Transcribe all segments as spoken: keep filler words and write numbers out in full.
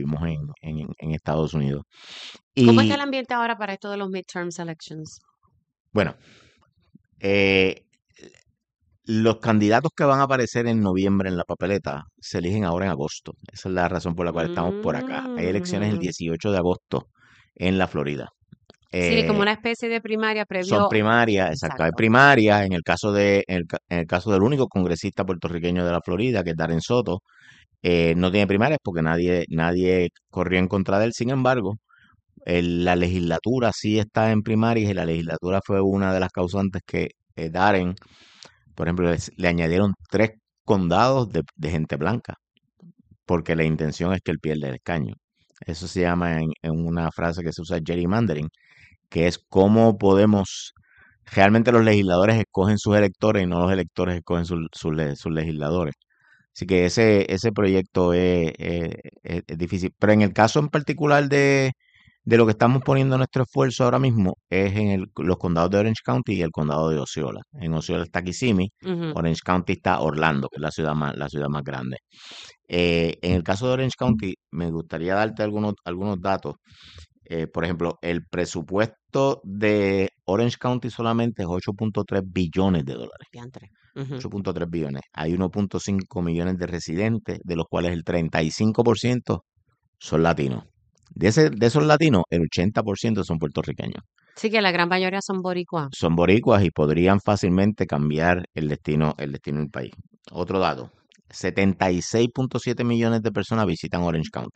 vivimos en, en, en Estados Unidos. ¿Cómo está el Y ambiente ahora para esto de los midterms elections? bueno, eh, los candidatos que van a aparecer en noviembre en la papeleta se eligen ahora en agosto. Esa es la razón por la cual estamos por acá. Hay elecciones el Mm. dieciocho de agosto en la Florida. Sí, como Eh, una especie de primaria son previo. primarias, exacto, hay Exacto. primarias. En el caso de, en el, ca- en el caso del único congresista puertorriqueño de la Florida, que es Darren Soto, eh, no tiene primarias porque nadie, nadie corrió en contra de él. Sin embargo, el- la legislatura sí está en primarias y la legislatura fue una de las causantes que eh, Darren, por ejemplo, les- le añadieron tres condados de, de gente blanca, porque la intención es que él pierda el escaño. Eso se llama en, en una frase que se usa gerrymandering, que es cómo podemos, realmente los legisladores escogen sus electores y no los electores escogen sus sus le- sus legisladores. Así que ese, ese proyecto es, es- es- es difícil. Pero en el caso en particular de, de lo que estamos poniendo nuestro esfuerzo ahora mismo es en el- los condados de Orange County y el condado de Osceola. En Osceola está Kissimmee, Ujú. Orange County está Orlando, que es la ciudad más, la ciudad más grande. Eh, en el caso de Orange County, me gustaría darte algunos, algunos datos. Eh, por ejemplo, el presupuesto de Orange County solamente es ocho punto tres billones de dólares. Diantre. Ujú. ocho punto tres billones. Hay uno punto cinco millones de residentes, de los cuales el treinta y cinco por ciento son latinos. De, ese, de esos latinos, el ochenta por ciento son puertorriqueños. Sí que la gran mayoría son boricuas. Son boricuas y podrían fácilmente cambiar el destino, el destino del país. Otro dato, setenta y seis punto siete millones de personas visitan Orange County.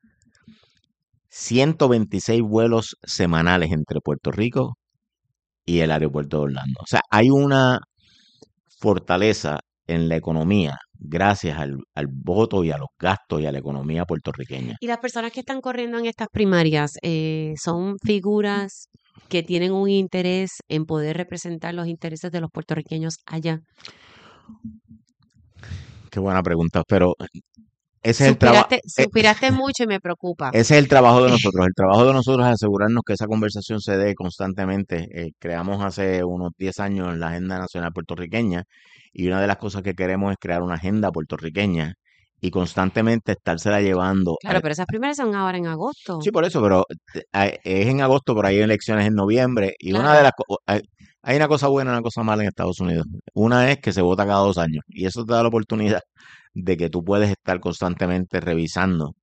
ciento veintiséis vuelos semanales entre Puerto Rico y el aeropuerto de Orlando. O sea, hay una fortaleza en la economía gracias al, al voto y a los gastos y a la economía puertorriqueña. Y las personas que están corriendo en estas primarias eh, son figuras que tienen un interés en poder representar los intereses de los puertorriqueños allá. Qué buena pregunta, pero ese es el trabajo. Suspiraste, suspiraste mucho y me preocupa. Ese es el trabajo de nosotros. El trabajo de nosotros es asegurarnos que esa conversación se dé constantemente. Eh, creamos hace unos diez años la Agenda Nacional Puertorriqueña y una de las cosas que queremos es crear una agenda puertorriqueña y constantemente estársela llevando. Claro, al- pero esas primarias son ahora en agosto. Sí, por eso, pero eh, hay- es en agosto, pero hay elecciones en noviembre y una de Claro. las co- hay, hay una cosa buena y una cosa mala en Estados Unidos. Una es que se vota cada dos años y eso te da la oportunidad de que tú puedes estar constantemente revisando.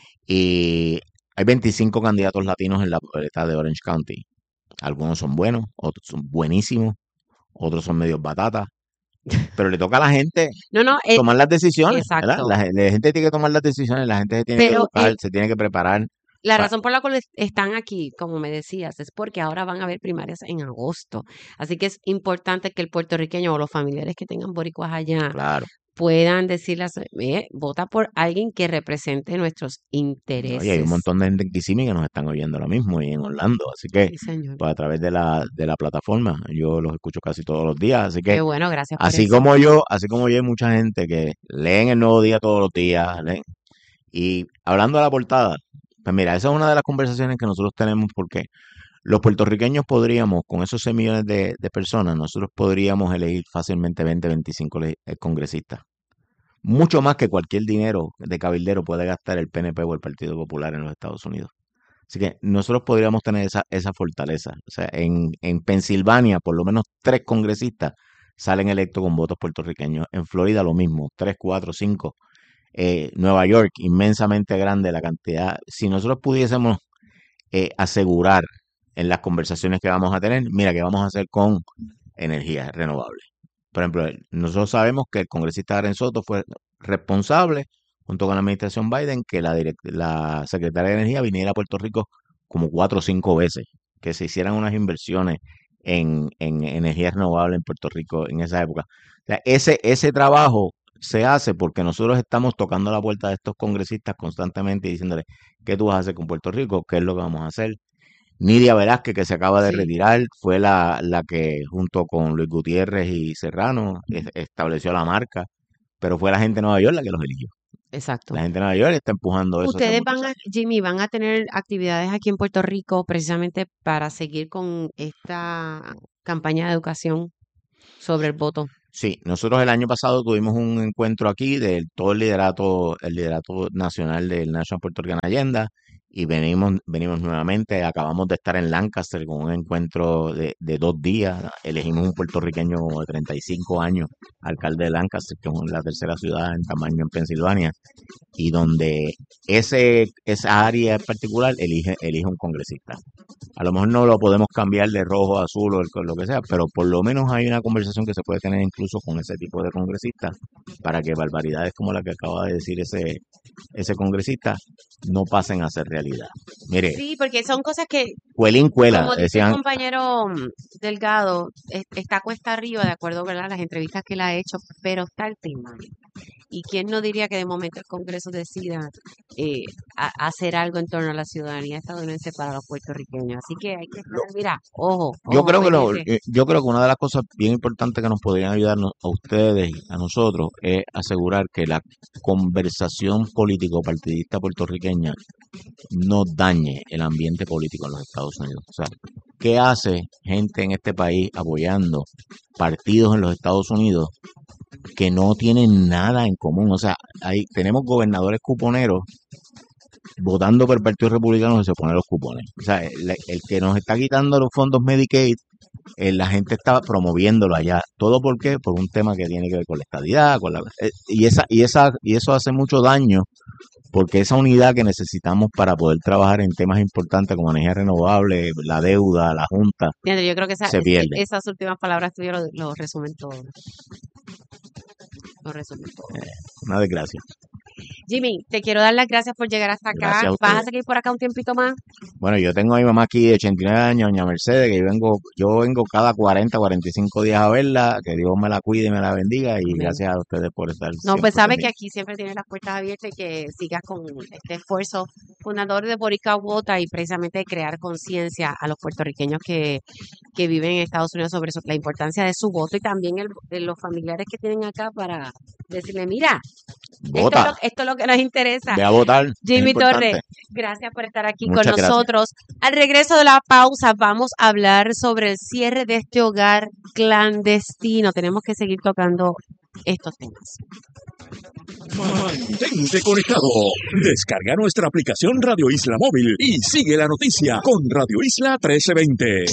Y hay veinticinco candidatos latinos en la papeleta de Orange County. Algunos son buenos, otros son buenísimos, otros son medios batatas, pero le toca a la gente No, no, eh, tomar las decisiones, ¿verdad? exacto. La, gen- la gente tiene que tomar las decisiones, la gente se tiene que Pero educar, el, se tiene que preparar. la pa- razón por la cual es- están aquí, como me decías, es porque ahora van a haber primarias en agosto. Así que es importante que el puertorriqueño o los familiares que tengan boricuas allá claro. puedan decirles, eh, vota por alguien que represente nuestros Oye, hay un intereses. montón de gente en Kissimmee que nos están oyendo ahora mismo y en Orlando, así que Sí, señor. pues a través de la, de la plataforma, yo los escucho casi todos los días, así que Qué bueno, gracias por así eso. como yo, así como yo hay mucha gente que leen el Nuevo Día todos los días, leen. Y hablando de la portada, pues mira, esa es una de las conversaciones que nosotros tenemos porque los puertorriqueños podríamos, con esos seis millones de, de personas, nosotros podríamos elegir fácilmente veinte, veinticinco le- eh, congresistas. Mucho más que cualquier dinero de cabildero puede gastar el P N P o el Partido Popular en los Estados Unidos. Así que nosotros podríamos tener esa, esa fortaleza. O sea, en, en Pensilvania, por lo menos tres congresistas salen electos con votos puertorriqueños. En Florida lo mismo, tres, cuatro, cinco. Eh, Nueva York, inmensamente grande la cantidad. Si nosotros pudiésemos eh, asegurar en las conversaciones que vamos a tener, mira, que vamos a hacer con energías renovables. Por ejemplo, el- nosotros sabemos que el congresista Aren Soto fue responsable, junto con la administración Biden, que la, direct- la secretaria de Energía viniera a Puerto Rico como cuatro o cinco veces, que se hicieran unas inversiones en, en energía renovable en Puerto Rico en esa época. O sea, ese, ese trabajo se hace porque nosotros estamos tocando la puerta de estos congresistas constantemente y diciéndoles, ¿qué tú vas a hacer con Puerto Rico? ¿Qué es lo que vamos a hacer? Nidia Velázquez, que se acaba de Sí, retirar, fue la, la que junto con Luis Gutiérrez y Serrano es- estableció la marca, pero fue la gente de Nueva York la que los eligió. exacto. La gente de Nueva York está empujando eso hace Ustedes muchos van a, años. Jimmy, van a tener actividades aquí en Puerto Rico precisamente para seguir con esta campaña de educación sobre el voto. Sí, nosotros el año pasado tuvimos un encuentro aquí de todo el liderato, el liderato nacional del National Puerto Rican Agenda y venimos, venimos nuevamente. Acabamos de estar en Lancaster con un encuentro de, de dos días. Elegimos un puertorriqueño de treinta y cinco años, alcalde de Lancaster, que es la tercera ciudad en tamaño en Pensilvania, y donde ese, esa área en particular elige, elige un congresista. A lo mejor no lo podemos cambiar de rojo a azul o el- lo que sea, pero por lo menos hay una conversación que se puede tener incluso con ese tipo de congresistas para que barbaridades como la que acaba de decir ese, ese congresista no pasen a ser realidad. Mire, Sí, porque son cosas que, cuelín cuela, como dice el decían, compañero mm, Delgado, es- está cuesta arriba, de acuerdo, ¿verdad? Las entrevistas que él ha hecho, pero está el tema. ¿Y quién no diría que de momento el Congreso decida eh, a- hacer algo en torno a la ciudadanía estadounidense para los puertorriqueños? Así que hay que estar, mira, ojo, yo ojo, creo que lo, pendiente. eh, yo creo que una de las cosas bien importantes que nos podrían ayudar no- a ustedes y a nosotros es asegurar que la conversación político-partidista puertorriqueña no dañe el ambiente político en los Estados Unidos. O sea, ¿qué hace gente en este país apoyando partidos en los Estados Unidos que no tienen nada en común? O sea, hay, tenemos gobernadores cuponeros votando por el Partido Republicano que se pone los cupones. O sea, el, el que nos está quitando los fondos Medicaid, eh, la gente está promoviéndolo allá. ¿Todo por qué? Por un tema que tiene que ver con la estadidad, con la, eh, y esa y esa y eso hace mucho daño porque esa unidad que necesitamos para poder trabajar en temas importantes como energía renovable, la deuda, la junta, Fíjate, yo creo que esa, se es- e- pierde. esas últimas palabras tuyas lo, lo resumen todo. Lo resumen todo. Eh, una desgracia. Jimmy, te quiero dar las gracias por llegar hasta acá. Gracias a ¿Vas a ustedes. seguir por acá un tiempito más? Bueno, yo tengo a mi mamá aquí de ochenta y nueve años, doña Mercedes, que yo vengo, yo vengo cada cuarenta, cuarenta y cinco días a verla, que Dios me la cuide y me la bendiga, y Amén. gracias a ustedes por estar No, pues siempre sabes que conmigo. aquí siempre tienes las puertas abiertas y que sigas con este esfuerzo fundador de Boricua Vota y precisamente de crear conciencia a los puertorriqueños que, que viven en Estados Unidos sobre eso, la importancia de su voto y también el, de los familiares que tienen acá para decirle, mira, esto es Vota, lo, esto es lo que nos interesa. ve a votar, es Jimmy Torres, importante. gracias por estar aquí con Muchas gracias. nosotros. Al regreso de la pausa vamos a hablar sobre el cierre de este hogar clandestino. Tenemos que seguir tocando estos temas. Mantente conectado. Descarga nuestra aplicación Radio Isla Móvil y sigue la noticia con Radio Isla trece veinte.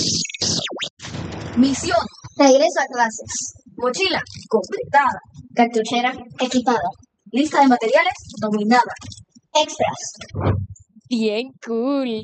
Misión: regreso a clases. Mochila completada. Cartuchera equipada. Lista de materiales dominada. Extras. Bien cool.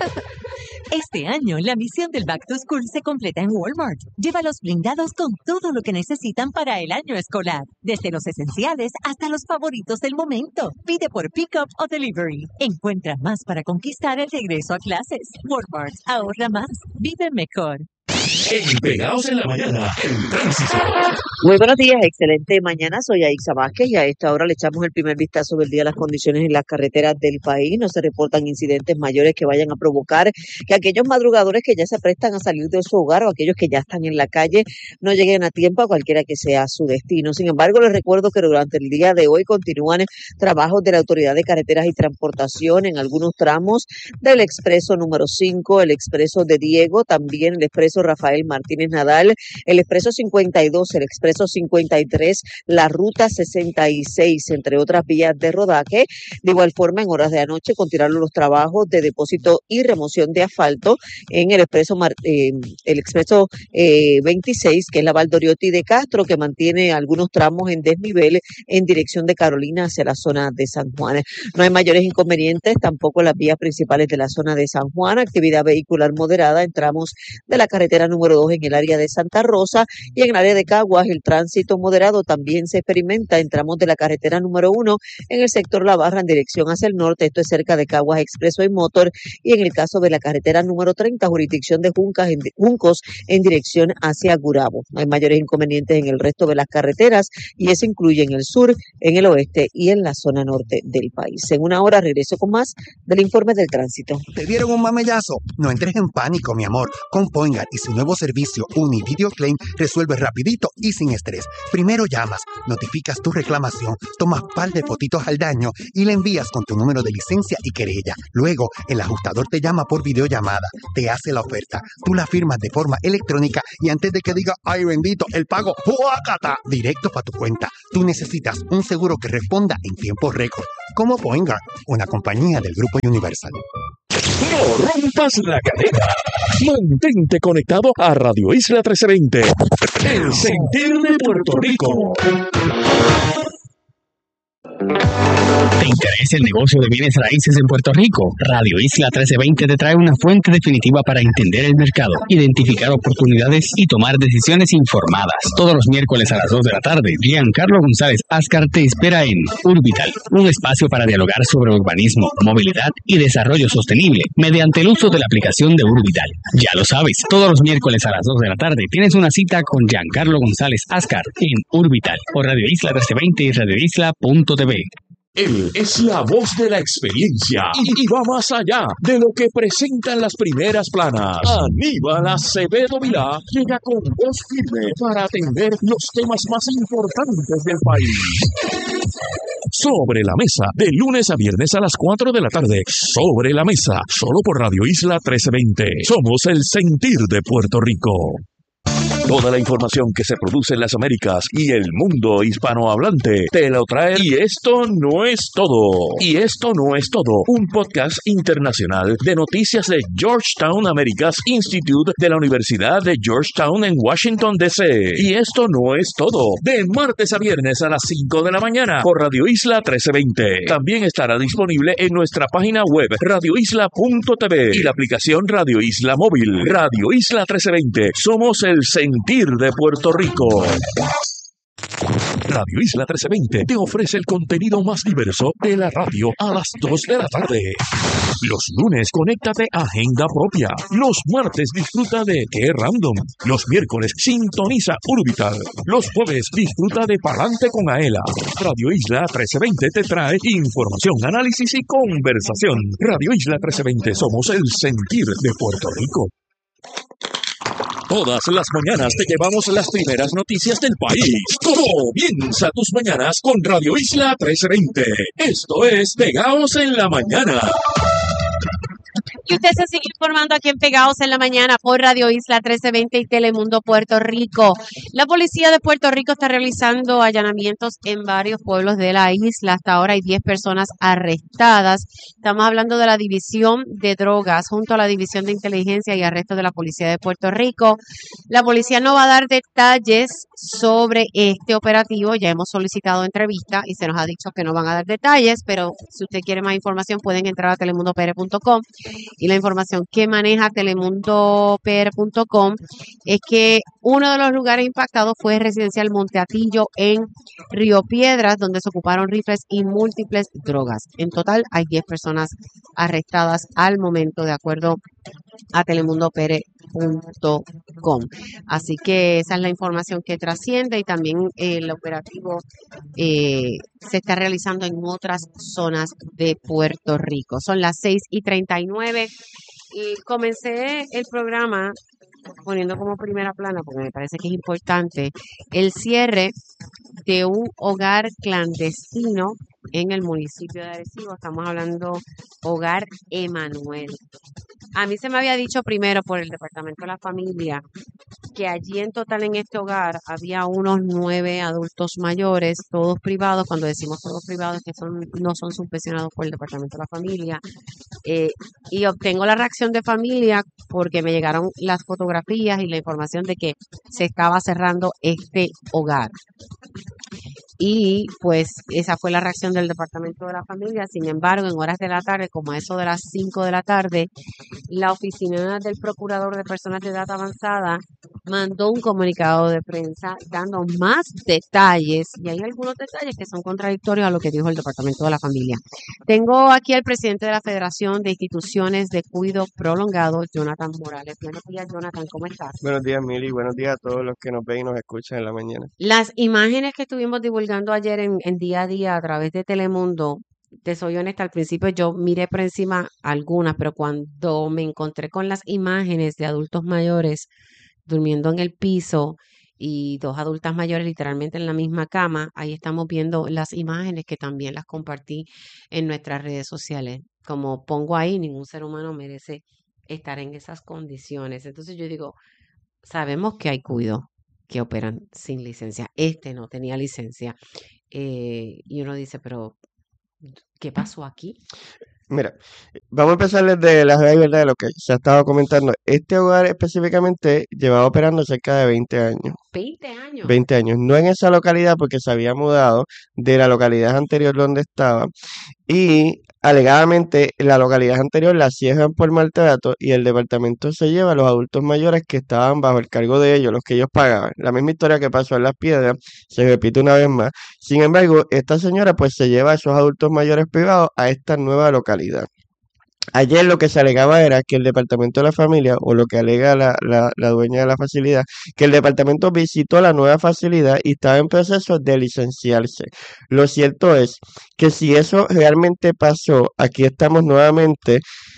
Este año, la misión del Back to School se completa en Walmart. Llévalos blindados con todo lo que necesitan para el año escolar, desde los esenciales hasta los favoritos del momento. Pide por pick-up o delivery. Encuentra más para conquistar el regreso a clases. Walmart, ahorra más, vive mejor. En Pegados en la Mañana, el tránsito. Muy buenos días, excelente mañana. Soy Aixa Vázquez y a esta hora le echamos el primer vistazo del día a las condiciones en las carreteras del país. No se reportan incidentes mayores que vayan a provocar que aquellos madrugadores que ya se prestan a salir de su hogar o aquellos que ya están en la calle no lleguen a tiempo a cualquiera que sea su destino. Sin embargo, les recuerdo que durante el día de hoy continúan trabajos de la Autoridad de Carreteras y Transportación en algunos tramos del expreso número cinco, el expreso de Diego, también el expreso Rafael Martínez Nadal, el expreso cincuenta y dos, el expreso cincuenta y tres, la ruta sesenta y seis, entre otras vías de rodaje. De igual forma, en horas de anoche continuaron los trabajos de depósito y remoción de asfalto en el expreso Mar- eh, el expreso eh, veintiséis, que es la Valdoriotti de Castro, que mantiene algunos tramos en desnivel en dirección de Carolina hacia la zona de San Juan. No hay mayores inconvenientes, tampoco en las vías principales de la zona de San Juan. Actividad vehicular moderada en tramos de la carretera número dos en el área de Santa Rosa, y en el área de Caguas el tránsito moderado también se experimenta en tramos de la carretera número uno en el sector La Barra en dirección hacia el norte, esto es cerca de Caguas Expreso y Motor, y en el caso de la carretera número treinta, jurisdicción de Juncas en, Juncos en dirección hacia Gurabo. No hay mayores inconvenientes en el resto de las carreteras y eso incluye en el sur, en el oeste y en la zona norte del país. En una hora regreso con más del informe del tránsito. ¿Te dieron un mamellazo? No entres en pánico, mi amor. Con Poingat y su su nuevo servicio Univideo Claim resuelve rapidito y sin estrés. Primero llamas, notificas tu reclamación, tomas par de fotitos al daño y le envías con tu número de licencia y querella. Luego, el ajustador te llama por videollamada, te hace la oferta, tú la firmas de forma electrónica y antes de que diga, ay bendito, el pago, ¡huácata!, directo para tu cuenta. Tú necesitas un seguro que responda en tiempo récord, como Boingar, una compañía del Grupo Universal. No rompas la cadena. Mantente conectado a Radio Isla trece veinte. El sentir de Puerto Rico. ¿Te interesa el negocio de bienes raíces en Puerto Rico? Radio Isla trece veinte te trae una fuente definitiva para entender el mercado, identificar oportunidades y tomar decisiones informadas. Todos los miércoles a las dos de la tarde, Giancarlo González Ascar te espera en Urbital, un espacio para dialogar sobre urbanismo, movilidad y desarrollo sostenible mediante el uso de la aplicación de Urbital. Ya lo sabes, todos los miércoles a las dos de la tarde tienes una cita con Giancarlo González Ascar en Urbital por Radio Isla trece veinte y radio isla punto t v. Él es la voz de la experiencia y, y va más allá de lo que presentan las primeras planas. Aníbal Acevedo Vilá llega con voz firme para atender los temas más importantes del país. Sobre la mesa, de lunes a viernes a las cuatro de la tarde. Sobre la mesa, solo por Radio Isla trece veinte. Somos el sentir de Puerto Rico. Toda la información que se produce en las Américas y el mundo hispanohablante te lo trae. Y esto no es todo. Y esto no es todo. Un podcast internacional de noticias de Georgetown Americas Institute de la Universidad de Georgetown en Washington, D C Y esto no es todo. De martes a viernes a las cinco de la mañana por Radio Isla trece veinte. También estará disponible en nuestra página web radio isla punto t v y la aplicación Radio Isla Móvil. Radio Isla trece veinte. Somos el sentir de Puerto Rico. Radio Isla trece veinte te ofrece el contenido más diverso de la radio a las dos de la tarde. Los lunes, conéctate a Agenda Propia. Los martes, disfruta de Qué Random. Los miércoles, sintoniza Urbital. Los jueves, disfruta de Palante con Aela. Radio Isla trece veinte te trae información, análisis y conversación. Radio Isla trece veinte, somos el sentir de Puerto Rico. Todas las mañanas te llevamos las primeras noticias del país. Comienza tus mañanas con Radio Isla trece veinte. Esto es Pegaos en la Mañana. Y usted se sigue informando aquí en Pegados en la Mañana por Radio Isla trece veinte y Telemundo Puerto Rico. La policía de Puerto Rico está realizando allanamientos en varios pueblos de la isla. Hasta ahora hay diez personas arrestadas. Estamos hablando de la División de Drogas junto a la División de Inteligencia y Arrestos de la Policía de Puerto Rico. La policía no va a dar detalles sobre este operativo. Ya hemos solicitado entrevista y se nos ha dicho que no van a dar detalles, pero si usted quiere más información pueden entrar a telemundo p r punto com. Y la información que maneja telemundo p r punto com es que uno de los lugares impactados fue el residencial Monteatillo en Río Piedras, donde se ocuparon rifles y múltiples drogas. En total hay diez personas arrestadas al momento, de acuerdo a telemundo p r punto com. Así que esa es la información que trasciende y también eh, el operativo eh, se está realizando en otras zonas de Puerto Rico. Son las seis y treinta y nueve y comencé el programa poniendo como primera plana, porque me parece que es importante, el cierre de un hogar clandestino en el municipio de Arecibo. Estamos hablando Hogar Emanuel. A mí se me había dicho primero por el Departamento de la Familia que allí en total en este hogar había unos nueve adultos mayores, todos privados. Cuando decimos todos privados, que son no son subvencionados por el Departamento de la Familia. Eh, y obtengo la reacción de familia porque me llegaron las fotografías y la información de que se estaba cerrando este hogar. Y pues esa fue la reacción del Departamento de la Familia. Sin embargo, en horas de la tarde, como a eso de las cinco de la tarde, la oficina del Procurador de Personas de Edad Avanzada mandó un comunicado de prensa dando más detalles, y hay algunos detalles que son contradictorios a lo que dijo el Departamento de la Familia. Tengo aquí al presidente de la Federación de Instituciones de Cuidado Prolongado, Jonathan Morales. Buenos días, Jonathan, ¿cómo estás? Buenos días, Mili. Buenos días a todos los que nos ven y nos escuchan en la mañana. Las imágenes que estuvimos divulgando ayer en, en Día a Día a través de Telemundo, te soy honesta, al principio yo miré por encima algunas, pero cuando me encontré con las imágenes de adultos mayores durmiendo en el piso y dos adultas mayores literalmente en la misma cama. Ahí estamos viendo las imágenes que también las compartí en nuestras redes sociales. Como pongo ahí, ningún ser humano merece estar en esas condiciones. Entonces yo digo, sabemos que hay cuidos que operan sin licencia. Este no tenía licencia. Eh, y uno dice, pero ¿qué pasó aquí? Mira, vamos a empezar desde la realidad, ¿verdad? De lo que se ha estado comentando. Este hogar específicamente llevaba operando cerca de veinte años. veinte años. veinte años. No en esa localidad porque se había mudado de la localidad anterior donde estaba. Y alegadamente la localidad anterior la cierran por maltrato y el departamento se lleva a los adultos mayores que estaban bajo el cargo de ellos, los que ellos pagaban. La misma historia que pasó en Las Piedras se repite una vez más. Sin embargo, esta señora pues se lleva a esos adultos mayores privados a esta nueva localidad. Ayer lo que se alegaba era que el departamento de la familia, o lo que alega la, la, la dueña de la facilidad, que el departamento visitó la nueva facilidad y estaba en proceso de licenciarse. Lo cierto es que si eso realmente pasó, aquí estamos nuevamente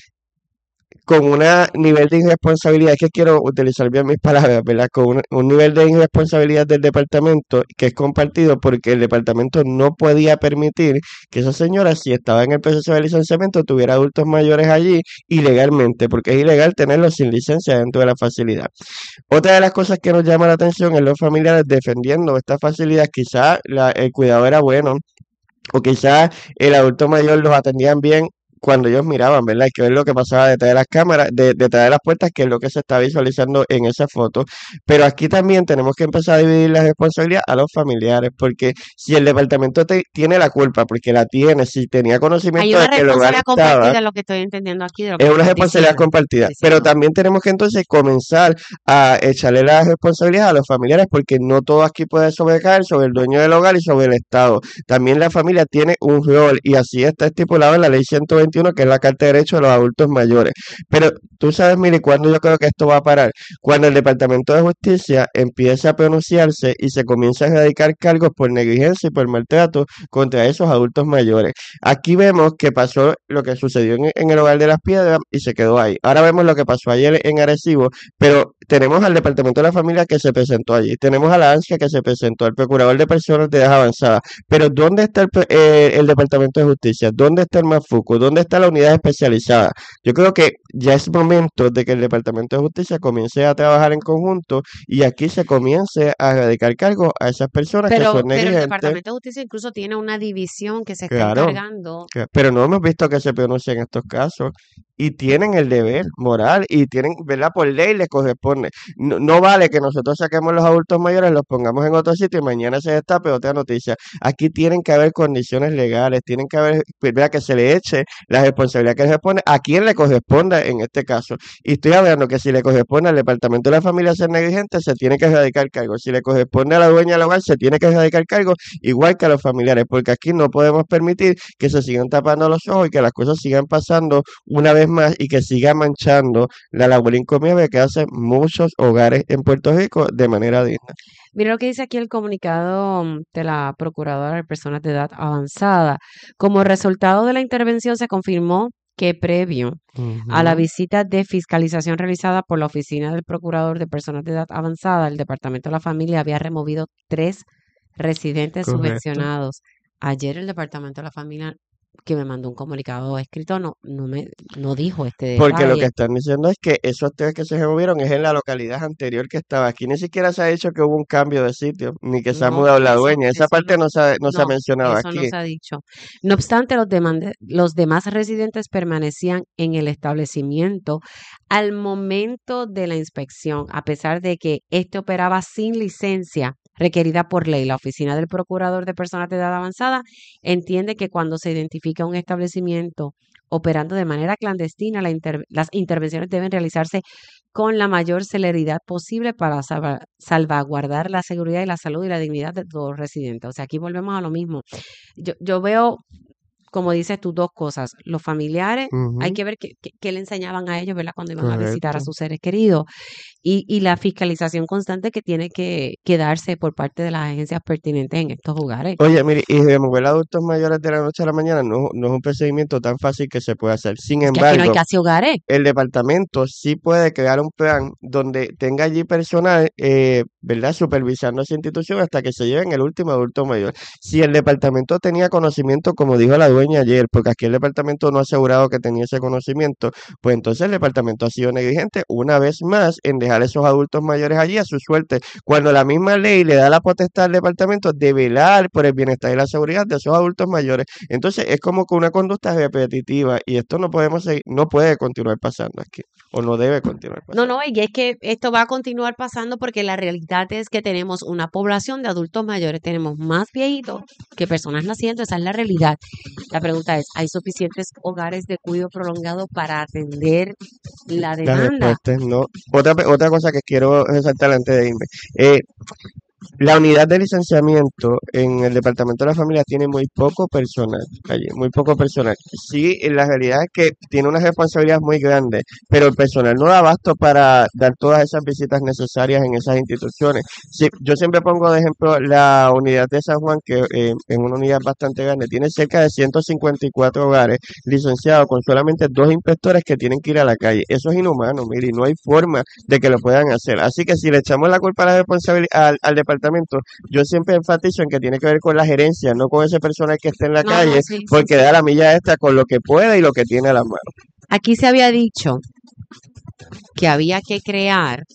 con un nivel de irresponsabilidad, es que quiero utilizar bien mis palabras, ¿verdad? Con un, un nivel de irresponsabilidad del departamento que es compartido porque el departamento no podía permitir que esa señora, si estaba en el proceso de licenciamiento, tuviera adultos mayores allí ilegalmente, porque es ilegal tenerlos sin licencia dentro de la facilidad. Otra de las cosas que nos llama la atención es los familiares defendiendo esta facilidad. Quizás el cuidado era bueno, o quizás el adulto mayor los atendían bien cuando ellos miraban, ¿verdad? Hay que ver lo que pasaba detrás de las cámaras, de, detrás de las puertas, que es lo que se está visualizando en esa foto. Pero aquí también tenemos que empezar a dividir la responsabilidad a los familiares, porque si el departamento te, tiene la culpa, porque la tiene, si tenía conocimiento de que el hogar estaba, compartida, lo que estoy entendiendo aquí, de lo que es una responsabilidad diciendo, compartida. Diciendo. Pero también tenemos que entonces comenzar a echarle la responsabilidad a los familiares, porque no todo aquí puede sobrecaer sobre el dueño del hogar y sobre el Estado. También la familia tiene un rol, y así está estipulado en la ley ciento veintiuno, que es la Carta de Derechos de los Adultos Mayores. Pero tú sabes, Mili, ¿cuándo yo creo que esto va a parar? Cuando el Departamento de Justicia empiece a pronunciarse y se comience a erradicar cargos por negligencia y por maltrato contra esos adultos mayores. Aquí vemos que pasó lo que sucedió en, en el Hogar de Las Piedras y se quedó ahí. Ahora vemos lo que pasó ayer en Arecibo, pero tenemos al Departamento de la Familia que se presentó allí, tenemos a la ANSIA que se presentó, al Procurador de Personas de Edad Avanzada, pero ¿dónde está el, eh, el Departamento de Justicia? ¿Dónde está el MAFUCO? ¿Dónde está la unidad especializada? Yo creo que ya es momento de que el Departamento de Justicia comience a trabajar en conjunto y aquí se comience a erradicar cargos a esas personas pero, que son negligentes. Pero el Departamento de Justicia incluso tiene una división que se está claro, encargando. Pero no hemos visto que se pronuncie en estos casos. Y tienen el deber moral y tienen, ¿verdad? Por ley les corresponde. No, no vale que nosotros saquemos los adultos mayores, los pongamos en otro sitio y mañana se destape otra noticia. Aquí tienen que haber condiciones legales, tienen que haber, ¿verdad? Que se le eche la responsabilidad que le responde a quien le corresponda en este caso. Y estoy hablando que si le corresponde al Departamento de la Familia ser negligente, se tiene que erradicar cargo. Si le corresponde a la dueña del hogar, se tiene que erradicar cargo, igual que a los familiares, porque aquí no podemos permitir que se sigan tapando los ojos y que las cosas sigan pasando una vez más y que siga manchando la labor encomiable que hacen muchos hogares en Puerto Rico de manera digna. Mira lo que dice aquí el comunicado de la Procuradora de Personas de Edad Avanzada. Como resultado de la intervención se confirmó que previo uh-huh. a la visita de fiscalización realizada por la Oficina del Procurador de Personas de Edad Avanzada, el Departamento de la Familia había removido tres residentes Correcto. subvencionados. Ayer el Departamento de la Familia, que me mandó un comunicado escrito, no no me no dijo este detalle. Porque lo que están diciendo es que esos tres que se removieron es en la localidad anterior que estaba. Aquí ni siquiera se ha dicho que hubo un cambio de sitio, ni que se no, ha mudado la dueña. Esa parte no, no, se, ha, no, no se ha mencionado eso aquí. Eso no se ha dicho. No obstante, los, demande, los demás residentes permanecían en el establecimiento al momento de la inspección, a pesar de que este operaba sin licencia requerida por ley. La Oficina del Procurador de Personas de Edad Avanzada entiende que cuando se identifica un establecimiento operando de manera clandestina, la inter- las intervenciones deben realizarse con la mayor celeridad posible para salva- salvaguardar la seguridad y la salud y la dignidad de todos los residentes. O sea, aquí volvemos a lo mismo. Yo, yo veo como dices tú, dos cosas. Los familiares, Ujú. hay que ver qué, qué- qué le enseñaban a ellos, ¿verdad? Cuando iban a visitar a Correcto. sus seres queridos. Y, y la fiscalización constante que tiene que, que darse por parte de las agencias pertinentes en estos lugares. Oye, mire, y remover a adultos mayores de la noche a la mañana no, no es un procedimiento tan fácil que se puede hacer. Sin Es que aquí no hay embargo, casi hogares. el departamento sí puede crear un plan donde tenga allí personal, eh, ¿verdad? Supervisando esa institución hasta que se lleven el último adulto mayor. Si el departamento tenía conocimiento, como dijo la dueña ayer, porque aquí el departamento no ha asegurado que tenía ese conocimiento, pues entonces el departamento ha sido negligente una vez más en dejar esos adultos mayores allí a su suerte, cuando la misma ley le da la potestad al departamento de velar por el bienestar y la seguridad de esos adultos mayores. Entonces es como que una conducta repetitiva y esto no podemos seguir, no puede continuar pasando aquí, o no debe continuar No, pasando. no, y es que esto va a continuar pasando porque la realidad es que tenemos una población de adultos mayores, tenemos más viejitos que personas naciendo, esa es la realidad. La pregunta es, ¿hay suficientes hogares de cuidado prolongado para atender la La demanda? respuesta es no. Otra, pe- otra cosa que quiero resaltar antes de irme. Eh, La unidad de licenciamiento en el Departamento de la Familia tiene muy poco personal allí, muy poco personal. Sí, la realidad es que tiene una responsabilidad muy grande, pero el personal no da abasto para dar todas esas visitas necesarias en esas instituciones. Sí, yo siempre pongo de ejemplo la unidad de San Juan, que eh, es una unidad bastante grande, tiene cerca de ciento cincuenta y cuatro hogares licenciados con solamente dos inspectores que tienen que ir a la calle. Eso es inhumano, mire, y no hay forma de que lo puedan hacer. Así que si le echamos la culpa a la responsabilidad al, al departamento, yo siempre enfatizo en que tiene que ver con la gerencia, no con ese personal que esté en la No, no, calle, sí, sí, porque sí. da la milla extra con lo que puede y lo que tiene a la mano. Aquí se había dicho que había que crear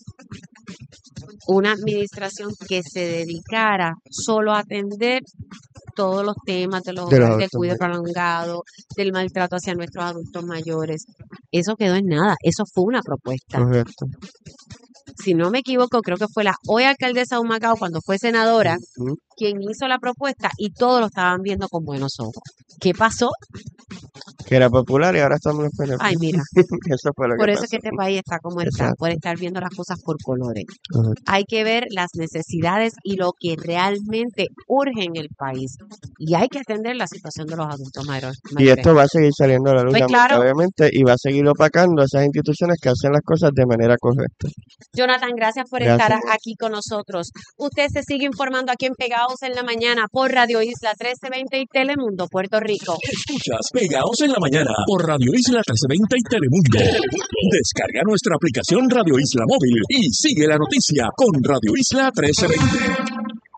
una administración que se dedicara solo a atender todos los temas de los De los hogares de adultos cuidado mayores. prolongado, del maltrato hacia nuestros adultos mayores. Eso quedó en nada, eso fue una propuesta. Correcto. Si no me equivoco, creo que fue la hoy alcaldesa de Humacao, cuando fue senadora, Ujú. quien hizo la propuesta y todos lo estaban viendo con buenos ojos. ¿Qué pasó? Que era popular y ahora estamos en los P N P. Ay, mira, Eso fue lo por que eso es que pasó. este país está como está, Exacto. por estar viendo las cosas por colores. Correcto. Hay que ver las necesidades y lo que realmente urge en el país. Y hay que atender la situación de los adultos mayores. Y esto va a seguir saliendo a la luz, Pues claro. lamentablemente, y va a seguir opacando a esas instituciones que hacen las cosas de manera correcta. Jonathan, gracias por Gracias. estar aquí con nosotros. Usted se sigue informando aquí en Pegados en la Mañana por Radio Isla trece veinte y Telemundo, Puerto Rico. Escuchas Pegados en la Mañana por Radio Isla trece veinte y Telemundo. Descarga nuestra aplicación Radio Isla Móvil y sigue la noticia con Radio Isla trece veinte.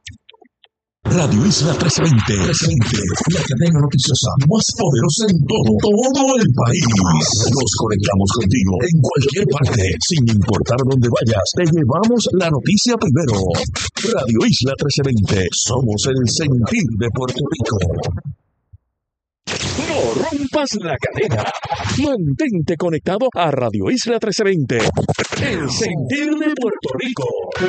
Radio Isla trece veinte presente, la cadena noticiosa más poderosa en todo, todo el país. Nos conectamos contigo en cualquier parte, sin importar dónde vayas. Te llevamos la noticia primero. Radio Isla trece veinte, somos el sentir de Puerto Rico. No rompas la cadena. Mantente conectado a Radio Isla trece veinte, el sentir de Puerto Rico.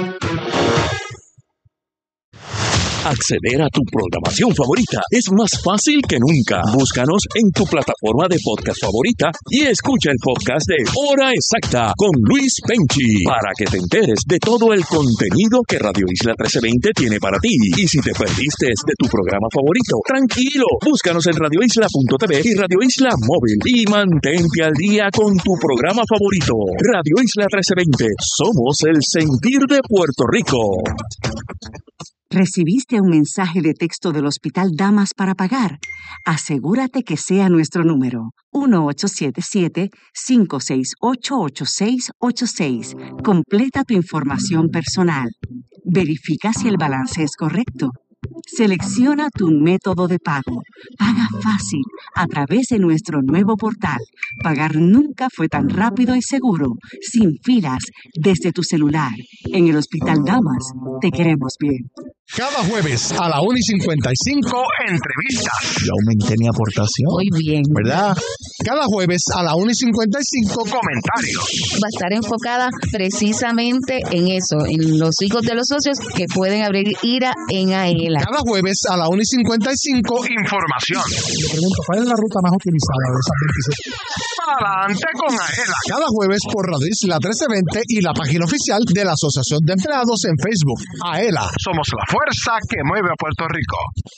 Acceder a tu programación favorita es más fácil que nunca. Búscanos en tu plataforma de podcast favorita y escucha el podcast de Hora Exacta con Luis Penchi para que te enteres de todo el contenido que Radio Isla trece veinte tiene para ti. Y si te perdiste de tu programa favorito, tranquilo, búscanos en radio isla punto t v y Radio Isla Móvil y mantente al día con tu programa favorito. Radio Isla trece veinte, somos el sentir de Puerto Rico. ¿Recibiste un mensaje de texto del Hospital Damas para pagar? Asegúrate que sea nuestro número, uno ocho siete siete, cinco seis ocho, ocho seis ocho seis. Completa tu información personal. Verifica si el balance es correcto. Selecciona tu método de pago. Paga fácil a través de nuestro nuevo portal. Pagar nunca fue tan rápido y seguro, sin filas, desde tu celular. En el Hospital Damas, te queremos bien. Cada jueves a la una y cincuenta y cinco, entrevistas. Yo aumenté mi aportación. Muy bien. ¿Verdad? Cada jueves a la una y cincuenta y cinco, comentarios. Va a estar enfocada precisamente en eso, en los hijos de los socios que pueden abrir ira en AELA. Cada jueves a la una y cincuenta y cinco, información. Le pregunto, ¿cuál es la ruta más utilizada de esas veintiséis? Adelante con AELA. Cada jueves por Radio Isla trece veinte y la página oficial de la Asociación de Empleados en Facebook. AELA, somos la fuerza que mueve a Puerto Rico.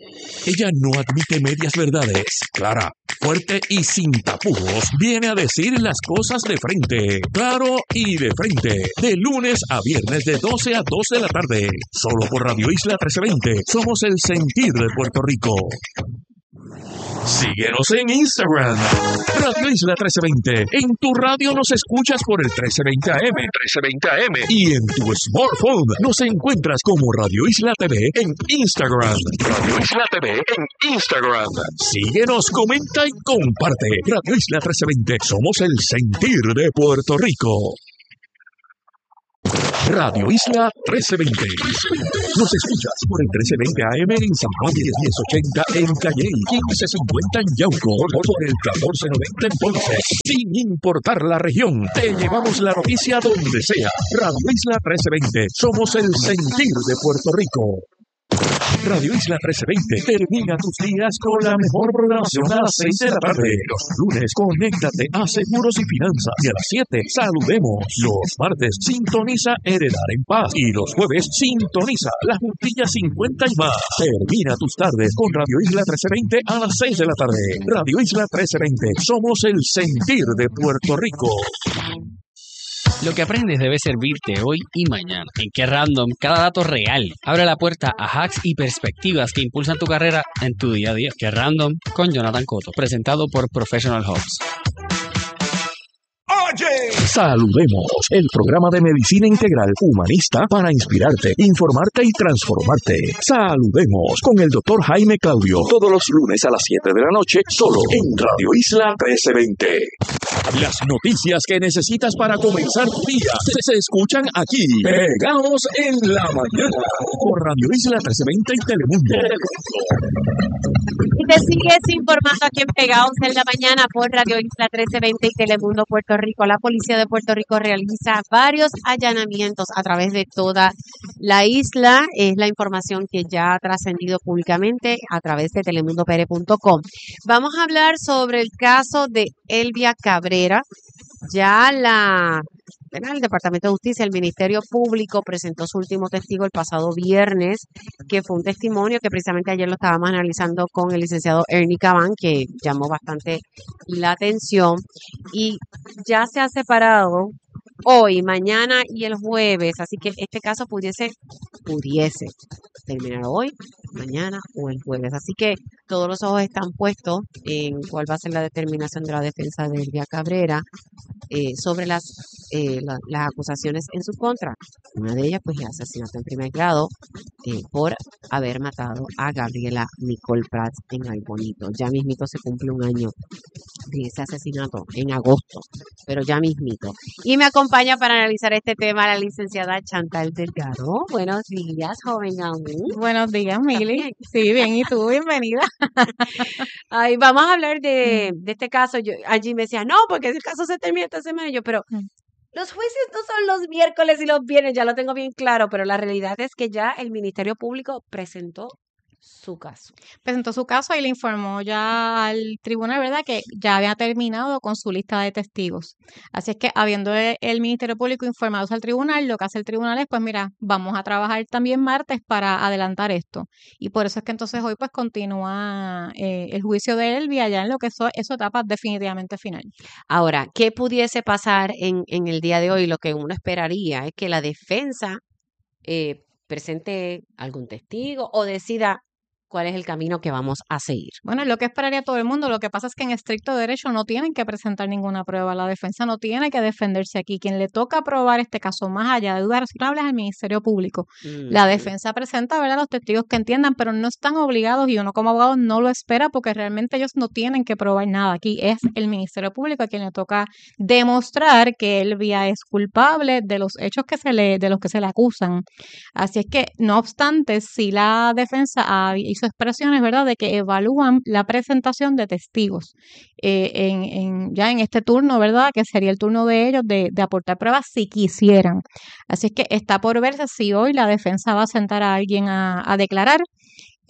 Ella no admite medias verdades. Clara, fuerte y sin tapujos, viene a decir las cosas de frente. Claro y de frente. De lunes a viernes de doce a dos de la tarde. Solo por Radio Isla trece veinte. Somos el sentir de Puerto Rico. Síguenos en Instagram, Radio Isla trece veinte. En tu radio nos escuchas por el trece veinte A M, trece veinte A M. Y en tu smartphone nos encuentras como Radio Isla T V en Instagram. Radio Isla T V en Instagram. Síguenos, comenta y comparte. Radio Isla trece veinte. Somos el sentir de Puerto Rico. Radio Isla trece veinte. Nos escuchas por el trece veinte A M en San Juan, diez ochenta en Calle, quince cincuenta en Yauco, por el catorce noventa en Ponce. Sin importar la región, te llevamos la noticia donde sea. Radio Isla trece veinte. Somos el sentir de Puerto Rico. Radio Isla trece veinte termina tus días con la mejor programación a las seis de la tarde. Los lunes, conéctate a Seguros y Finanzas. Y a las siete, saludemos. Los martes, sintoniza Heredar en Paz. Y los jueves, sintoniza La Juntilla cincuenta y más. Termina tus tardes con Radio Isla trece veinte a las seis de la tarde. Radio Isla trece veinte. Somos el sentir de Puerto Rico. Lo que aprendes debe servirte hoy y mañana. En Que Random, cada dato real abre la puerta a hacks y perspectivas que impulsan tu carrera en tu día a día. Que Random con Jonathan Cotto, presentado por Professional Hubs. Oye, saludemos, el programa de medicina integral humanista para inspirarte, informarte y transformarte. Saludemos con el doctor Jaime Claudio, todos los lunes a las siete de la noche, solo en Radio Isla trece veinte. Las noticias que necesitas para comenzar tu día se, se escuchan aquí, pegados en la mañana, por Radio Isla trece veinte y Telemundo. Y te sigues informando aquí en Pegados en la Mañana por Radio Isla trece veinte y Telemundo Puerto Rico. La Policía de Puerto Rico realiza varios allanamientos a través de toda la isla. Es la información que ya ha trascendido públicamente a través de telemundo p r punto com. Vamos a hablar sobre el caso de Elvia Cabrera. Ya la... El Departamento de Justicia, el Ministerio Público presentó su último testigo el pasado viernes, que fue un testimonio que precisamente ayer lo estábamos analizando con el licenciado Ernie Cabán, que llamó bastante la atención, y ya se ha separado hoy, mañana y el jueves, así que este caso pudiese, pudiese terminar hoy, mañana o el jueves, así que todos los ojos están puestos en cuál va a ser la determinación de la defensa de Elvia Cabrera eh, sobre las, eh, la, las acusaciones en su contra. Una de ellas, pues, es asesinato en primer grado eh, por haber matado a Gabriela Nicole Prats en Aybonito. Ya mismito se cumple un año de ese asesinato, en agosto, pero ya mismito. Y me acompaña para analizar este tema la licenciada Chantal Delgado. Buenos días, joven aún. Buenos días, Mili. Sí, bien, ¿y tú? Bienvenida. Ay, vamos a hablar de, de este caso. Yo, allí me decía, no, porque ese caso se termina esta semana. Yo, pero los juicios no son los miércoles y los viernes, ya lo tengo bien claro, pero la realidad es que ya el Ministerio Público presentó su caso. Presentó su caso y le informó ya al tribunal, ¿verdad?, que ya había terminado con su lista de testigos. Así es que, habiendo el Ministerio Público informado al tribunal, lo que hace el tribunal es, pues mira, vamos a trabajar también martes para adelantar esto. Y por eso es que entonces hoy pues continúa eh, el juicio de Elvia ya en lo que es su etapa definitivamente final. Ahora, ¿qué pudiese pasar en, en el día de hoy? Lo que uno esperaría es que la defensa eh, presente algún testigo o decida cuál es el camino que vamos a seguir. Bueno, es lo que esperaría todo el mundo. Lo que pasa es que en estricto derecho no tienen que presentar ninguna prueba. La defensa no tiene que defenderse aquí. Quien le toca probar este caso más allá de dudas razonables es al Ministerio Público. Mm. La defensa presenta, ¿verdad?, los testigos que entiendan, pero no están obligados y uno como abogado no lo espera porque realmente ellos no tienen que probar nada. Aquí es el Ministerio Público a quien le toca demostrar que Elvia es culpable de los hechos que se le, de los que se le acusan. Así es que, no obstante, si la defensa ha, hizo expresiones, ¿verdad?, de que evalúan la presentación de testigos eh, en, en, ya en este turno, ¿verdad?, que sería el turno de ellos de, de aportar pruebas si quisieran. Así es que está por verse si hoy la defensa va a sentar a alguien a, a declarar.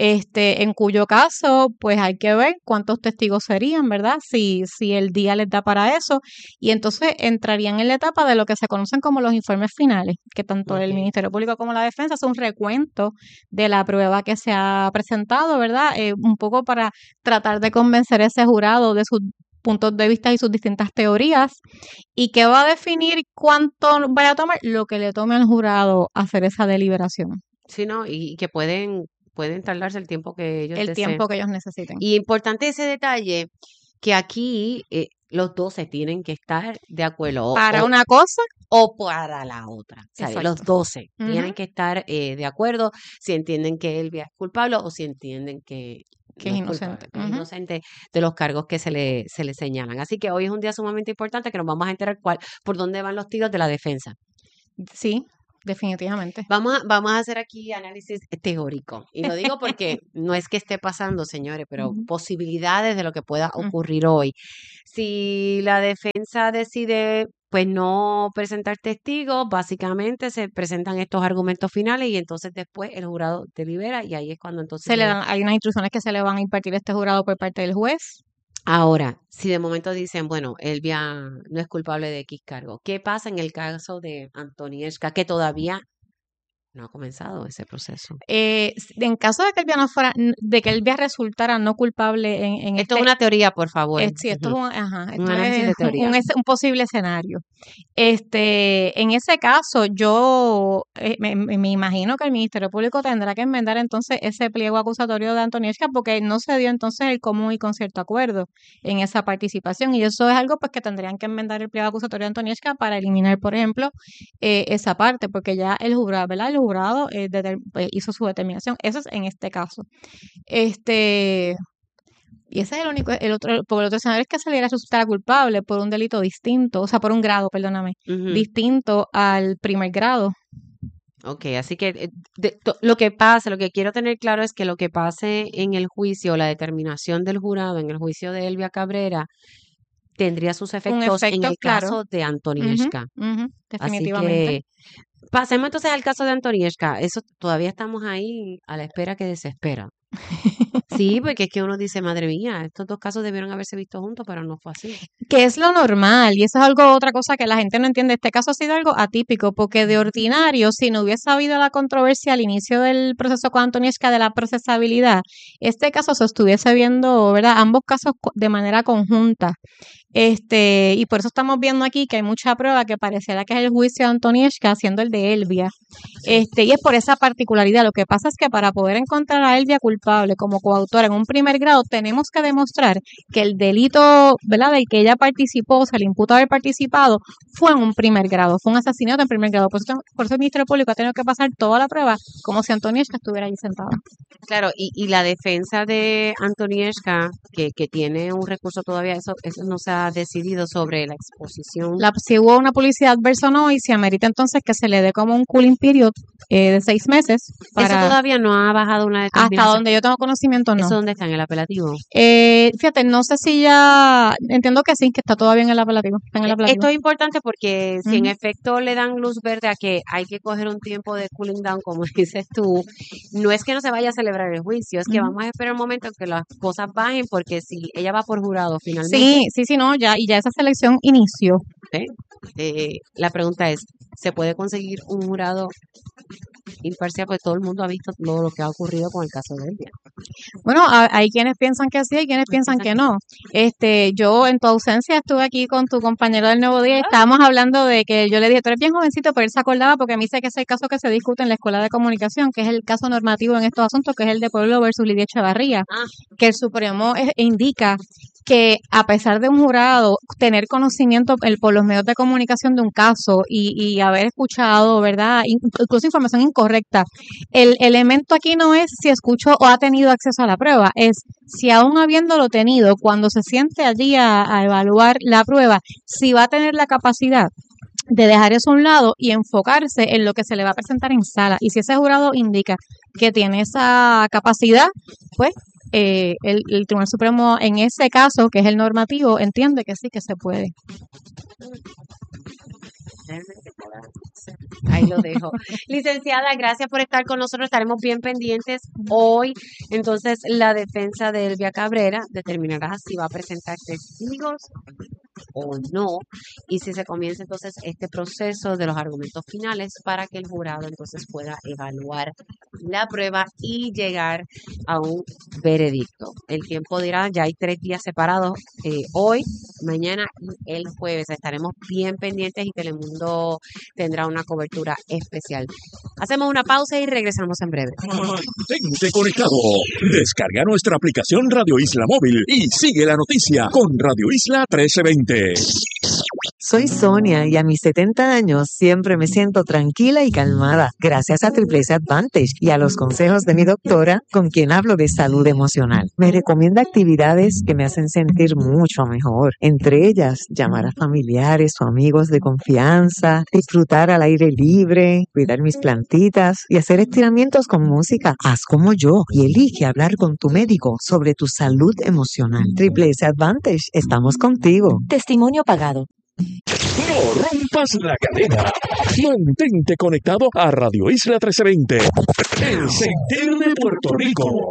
este, en cuyo caso, pues hay que ver cuántos testigos serían, ¿verdad? Si, si el día les da para eso, y entonces entrarían en la etapa de lo que se conocen como los informes finales, que tanto el Ok. Ministerio Público como la defensa es un recuento de la prueba que se ha presentado, ¿verdad? Eh, un poco para tratar de convencer a ese jurado de sus puntos de vista y sus distintas teorías. ¿Y qué va a definir cuánto vaya a tomar? Lo que le tome al jurado hacer esa deliberación, Sí, ¿no? Y que pueden, pueden tardarse el tiempo que ellos el deseen. tiempo que ellos necesiten. Y importante ese detalle, que aquí eh, los doce tienen que estar de acuerdo o, Para o, una cosa, o para la otra. O sea, los exacto. doce Ujú. tienen que estar eh, de acuerdo si entienden que Elvia es culpable o si entienden que Que no es es culpable, inocente. que es Ujú. inocente de los cargos que se le, se le señalan. Así que hoy es un día sumamente importante que nos vamos a enterar cuál, por dónde van los tiros de la defensa. Sí, definitivamente. Vamos a, vamos a hacer aquí análisis teórico. Y lo digo porque no es que esté pasando, señores, pero Ujú. posibilidades de lo que pueda Mm. ocurrir hoy. Si la defensa decide pues no presentar testigos, básicamente se presentan estos argumentos finales y entonces después el jurado delibera y ahí es cuando entonces Se le se- dan, hay unas instrucciones que se le van a impartir a este jurado por parte del juez. Ahora, si de momento dicen, bueno, Elvia no es culpable de X cargo, ¿qué pasa en el caso de Antonieshka, que todavía no ha comenzado ese proceso? Eh, s- en caso de que Elvia no fuera, n- de que Elvia resultara no culpable en, en Esto es este, una teoría, por favor. eh, sí, esto es Ujú. un, ajá, Un esto análisis es de teoría. un, es- un posible escenario. Este, en ese caso, yo eh, me, me- me imagino que el Ministerio Público tendrá que enmendar entonces ese pliego acusatorio de Antonieshka porque no se dio entonces el común y concierto acuerdo en esa participación y eso es algo pues que tendrían que enmendar el pliego acusatorio de Antonieshka para eliminar, por ejemplo, eh, esa parte porque ya el jurado, ¿verdad? El jurado eh, deter- pues, hizo su determinación. Eso es en este caso. Este, y ese es el único, el otro, porque el otro escenario es que saliera a resultar culpable por un delito distinto, o sea, por un grado, perdóname, Ujú. distinto al primer grado. Ok, así que eh, de- to- lo que pase, lo que quiero tener claro es que lo que pase en el juicio, la determinación del jurado en el juicio de Elvia Cabrera, tendría sus Un efectos en efecto, el claro. caso de Ujú, Antonieshka. ujú, Así definitivamente. que pasemos entonces al caso de Antonieshka. Eso todavía estamos ahí a la espera que desespera. Sí, porque es que uno dice, madre mía, estos dos casos debieron haberse visto juntos, pero no fue así. Que es lo normal, y eso es algo, otra cosa que la gente no entiende. Este caso ha sido algo atípico, porque de ordinario, si no hubiese habido la controversia al inicio del proceso con Antonieshka de la procesabilidad, este caso se estuviese viendo, ¿verdad? Ambos casos co- de manera conjunta. Este, y por eso estamos viendo aquí que hay mucha prueba que pareciera que es el juicio de Antonieshka siendo el de Elvia. Este, y es por esa particularidad. Lo que pasa es que para poder encontrar a Elvia culpable como coautora en un primer grado, tenemos que demostrar que el delito, ¿verdad?, del que ella participó, se le imputa haber participado, fue en un primer grado, fue un asesinato en primer grado. Por eso, por eso el Ministerio Público ha tenido que pasar toda la prueba como si Antonieshka estuviera allí sentada. Claro, y, y la defensa de Antonieshka, que, que tiene un recurso todavía, eso, eso no se ha decidido sobre la exposición. La, si hubo una publicidad adversa o no, y se amerita entonces que se le dé como un cooling period eh, de seis meses Eso para todavía no ha bajado una hasta determinación. donde yo tengo conocimiento, no. ¿Eso dónde está? ¿En el apelativo? Eh, fíjate, no sé si ya, entiendo que sí, que está todavía en el apelativo, está en el E- apelativo. Esto es importante porque si en Ujú. efecto le dan luz verde a que hay que coger un tiempo de cooling down, como dices tú, no es que no se vaya a celebrar el juicio, es que Ujú. vamos a esperar un momento en que las cosas bajen, porque si ella va por jurado finalmente, Sí, sí, sí, no, ya, y ya esa selección inició. ¿eh? Eh, la pregunta es, ¿se puede conseguir un jurado imparcial? Pues todo el mundo ha visto todo lo que ha ocurrido con el caso de Elvia. Bueno, ha- hay quienes piensan que sí, hay quienes piensan que no. Este, yo en tu ausencia estuve aquí con tu compañero del Nuevo Día y estábamos hablando de que yo le dije, tú eres bien jovencito, pero él se acordaba porque a mí sé que es el caso que se discute en la Escuela de Comunicación, que es el caso normativo en estos asuntos, que es el de Pueblo versus Lidia Echevarría, Ah, que el Supremo eh, indica que a pesar de un jurado tener conocimiento el- por los medios de comunicación de un caso y, y haber escuchado, ¿verdad? In- Incluso información incorrecta, el elemento aquí no es si escuchó o ha tenido acceso a la prueba, es si aún habiéndolo tenido, cuando se siente allí a, a evaluar la prueba, si va a tener la capacidad de dejar eso a un lado y enfocarse en lo que se le va a presentar en sala. Y si ese jurado indica que tiene esa capacidad, pues eh, el, el Tribunal Supremo en ese caso, que es el normativo, entiende que sí que se puede. realmente todas Ahí lo dejo. Licenciada, gracias por estar con nosotros. Estaremos bien pendientes hoy. Entonces, la defensa de Elvia Cabrera determinará si va a presentar testigos o no, y si se comienza entonces este proceso de los argumentos finales para que el jurado entonces pueda evaluar la prueba y llegar a un veredicto. El tiempo dirá, ya hay tres días separados, eh, hoy, mañana y el jueves. Estaremos bien pendientes y Telemundo tendrá una cobertura especial. Hacemos una pausa y regresamos en breve. Mantente conectado. Descarga nuestra aplicación Radio Isla Móvil y sigue la noticia con Radio Isla trece veinte. Soy Sonia y a mis setenta años siempre me siento tranquila y calmada gracias a Triple S Advantage y a los consejos de mi doctora con quien hablo de salud emocional. Me recomienda actividades que me hacen sentir mucho mejor, entre ellas llamar a familiares o amigos de confianza, disfrutar al aire libre, cuidar mis plantitas y hacer estiramientos con música. Haz como yo y elige hablar con tu médico sobre tu salud emocional. Triple S Advantage, estamos contigo. Testimonio pagado. No rompas la cadena. Mantente conectado a Radio Isla trece veinte. El sentir de Puerto Rico.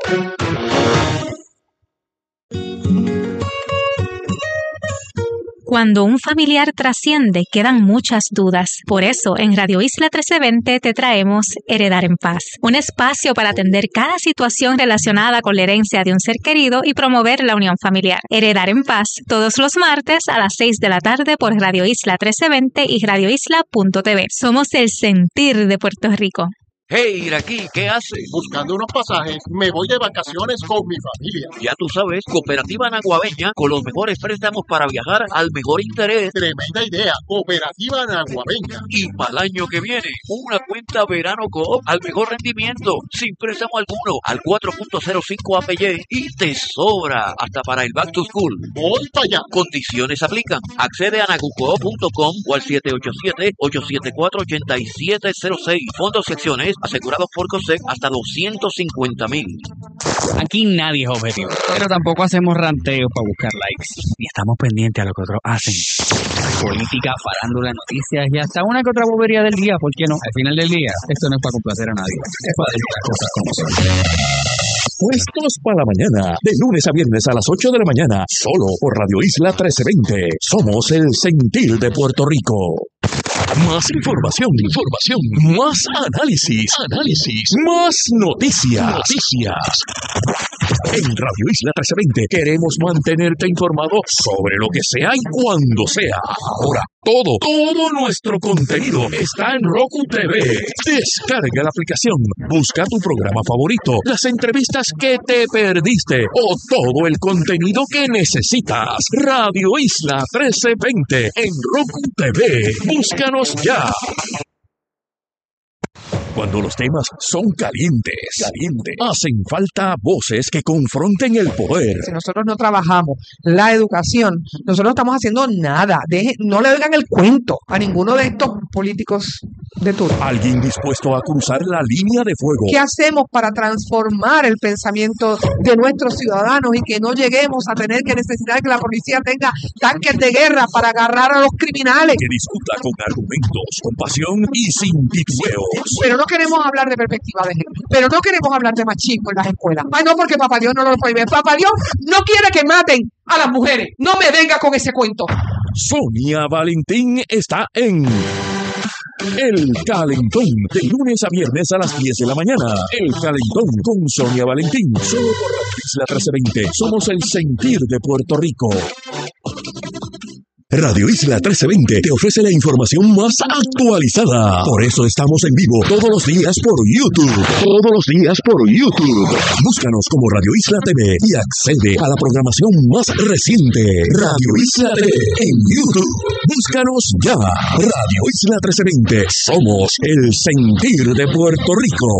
Cuando un familiar trasciende, quedan muchas dudas. Por eso, en Radio Isla trece veinte te traemos Heredar en Paz, un espacio para atender cada situación relacionada con la herencia de un ser querido y promover la unión familiar. Heredar en Paz, todos los martes a las seis de la tarde por Radio Isla trece veinte y radio isla punto t v. Somos el sentir de Puerto Rico. Hey, Iraquí, ¿qué haces? Buscando unos pasajes, me voy de vacaciones con mi familia. Ya tú sabes, Cooperativa Naguabeña, con los mejores préstamos para viajar al mejor interés. Tremenda idea, Cooperativa Naguabeña. Y para el año que viene, una cuenta Verano Coop al mejor rendimiento, sin préstamo alguno, al cuatro punto cero cinco A P Y y te sobra hasta para el Back to School. Voy para allá. Condiciones aplican. Accede a nagucoop punto com o al siete ocho siete, ocho siete cuatro, ocho siete cero seis. Fondos y acciones asegurados por COSEC hasta doscientos cincuenta mil. Aquí nadie es objetivo, pero tampoco hacemos ranteos para buscar likes. Ni estamos pendientes a lo que otros hacen. Política, farándula, noticias y hasta una que otra bobería del día, ¿por qué no? Al final del día, esto no es para complacer a nadie, es para decir las cosas como son. Puestos para la mañana, de lunes a viernes a las ocho de la mañana, solo por Radio Isla trece veinte. Somos el sentir de Puerto Rico. Más información, información, más análisis, análisis, más noticias, noticias. En Radio Isla trece veinte queremos mantenerte informado sobre lo que sea y cuando sea. Ahora, todo, todo nuestro contenido está en Roku T V. Descarga la aplicación, busca tu programa favorito, las entrevistas que te perdiste o todo el contenido que necesitas. Radio Isla trece veinte en Roku T V. Búscanos ya. Cuando los temas son calientes, calientes, hacen falta voces que confronten el poder. Si nosotros no trabajamos la educación, nosotros no estamos haciendo nada. Deje, no le oigan el cuento a ninguno de estos políticos de turno. Alguien dispuesto a cruzar la línea de fuego. ¿Qué hacemos para transformar el pensamiento de nuestros ciudadanos y que no lleguemos a tener que necesitar que la policía tenga tanques de guerra para agarrar a los criminales? Que discuta con argumentos, con pasión y sin titubeos. Pero no queremos hablar de perspectiva de género, pero no queremos hablar de machismo en las escuelas. Ay, no, porque Papá Dios no lo prohíbe. Papá Dios no quiere que maten a las mujeres. No me venga con ese cuento. Sonia Valentín está en El Calentón, de lunes a viernes a las diez de la mañana. El Calentón con Sonia Valentín, solo por Radio Isla trece veinte. Somos el sentir de Puerto Rico. Radio Isla trece veinte te ofrece la información más actualizada. Por eso estamos en vivo todos los días por YouTube. Todos los días por YouTube. Búscanos como Radio Isla T V y accede a la programación más reciente. Radio Isla T V en YouTube. Búscanos ya. Radio Isla trece veinte. Somos el sentir de Puerto Rico.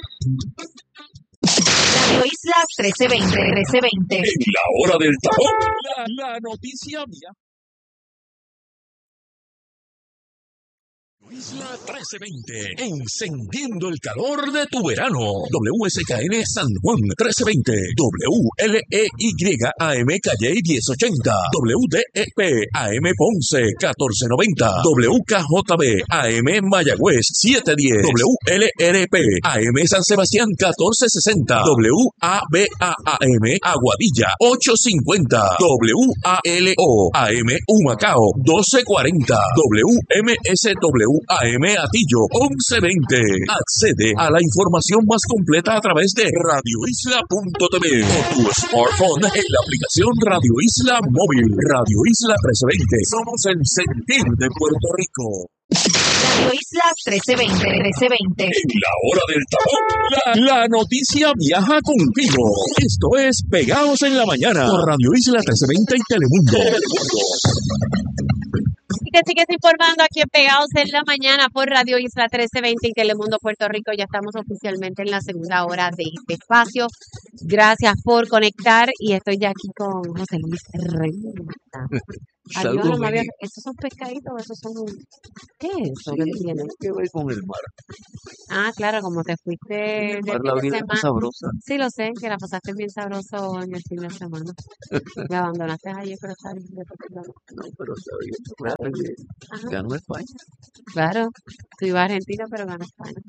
Radio Isla trece veinte, trece veinte. En la hora del tapón. La, la noticia mía. Isla trece veinte, encendiendo el calor de tu verano. W S K N San Juan trece veinte, W L E Y A M Calle diez ochenta, W D E P A M Ponce catorce noventa, W K J B A M Mayagüez siete diez, W L R P A M San Sebastián catorce sesenta, W A B A A M Aguadilla ocho cincuenta, W A L O A M Humacao doce cuarenta, W M S W A M Atillo once veinte. Accede a la información más completa a través de radio isla punto t v o tu smartphone en la aplicación Radio Isla Móvil. Radio Isla trece veinte. Somos el sentir de Puerto Rico. Radio Isla trece veinte, trece veinte. En la hora del tapón, la, la noticia viaja contigo. Esto es Pegados en la Mañana por Radio Isla trece veinte y Telemundo. Telemundo. Así que sigues informando aquí en Pegados en la Mañana por Radio Isla trece veinte y Telemundo Puerto Rico. Ya estamos oficialmente en la segunda hora de este espacio. Gracias por conectar y estoy ya aquí con José Luis Reyes. Adiós, no me había- ¿Esos son pescaditos o esos son un... ¿Qué es eso que tienes? ¿Qué ver con el mar? Ah, claro, como te fuiste de El fin mar, la de vida es semana. sabrosa. Sí, lo sé, que la pasaste bien sabroso en el fin de semana. Me abandonaste ayer, pero está bien. después te lo- No, pero está bien. Acuérdate que Ajá. ganó España. Claro, tú ibas a Argentina, pero ganó España.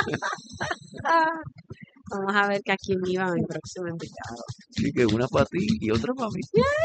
Vamos a ver que a quién iba mi próximo invitado. Así que una para ti y otra para mí.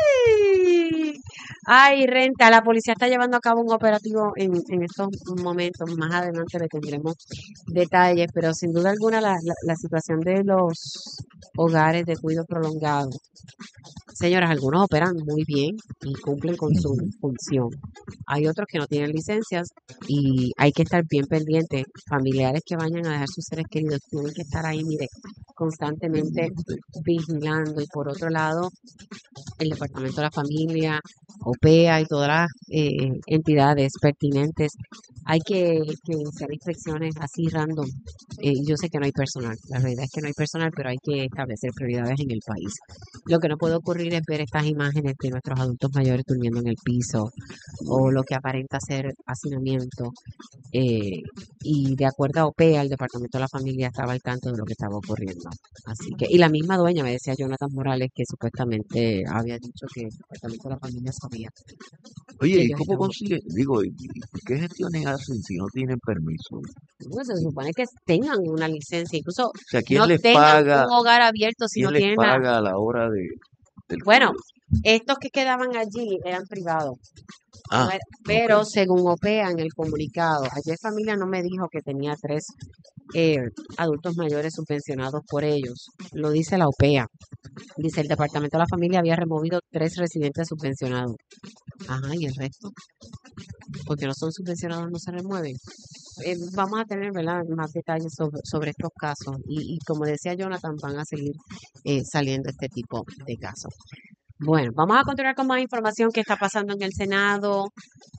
¡Yay! Ay, Renta, la policía está llevando a cabo un operativo en, en estos momentos. Más adelante le tendremos detalles, pero sin duda alguna la, la, la situación de los hogares de cuidado prolongado. Señoras, algunos operan muy bien y cumplen con su función. Hay otros que no tienen licencias y hay que estar bien pendientes. Familiares que vayan a dejar sus seres queridos tienen que estar ahí, mire, constantemente vigilando. Y por otro lado, el Departamento de la Familia, O P E A y todas las eh, entidades pertinentes, hay que, que hacer inspecciones así random. Eh, yo sé que no hay personal, la realidad es que no hay personal, pero hay que establecer prioridades en el país. Lo que no puede ocurrir es ver estas imágenes de nuestros adultos mayores durmiendo en el piso o lo que aparenta ser hacinamiento. Eh, y de acuerdo a O P E A, el Departamento de la Familia estaba al tanto de lo que estaba ocurriendo. Así que, y la misma dueña me decía Jonathan Morales que supuestamente había dicho que el Departamento de la Familia sabía. que Oye, ¿y ellos cómo estaban- consiguen? Digo, ¿y y qué gestiones hacen si no tienen permiso? Bueno, se supone que tengan una licencia, incluso O sea, ¿quién no les tengan paga? un hogar abierto si ¿Quién no les tienen la... paga a la hora de, del Bueno, cuidado? estos que quedaban allí eran privados. Ah, No era- pero ok. según O P E A en el comunicado, ayer familia no me dijo que tenía tres eh, adultos mayores subvencionados por ellos. Lo dice la O P E A. Dice el Departamento de la Familia había removido tres residentes subvencionados. Ajá, y el resto, porque no son subvencionados, no se remueven. Eh, vamos a tener, ¿verdad?, más detalles sobre, sobre estos casos. Y, y como decía Jonathan, van a seguir eh, saliendo este tipo de casos. Bueno, vamos a continuar con más información que está pasando en el Senado,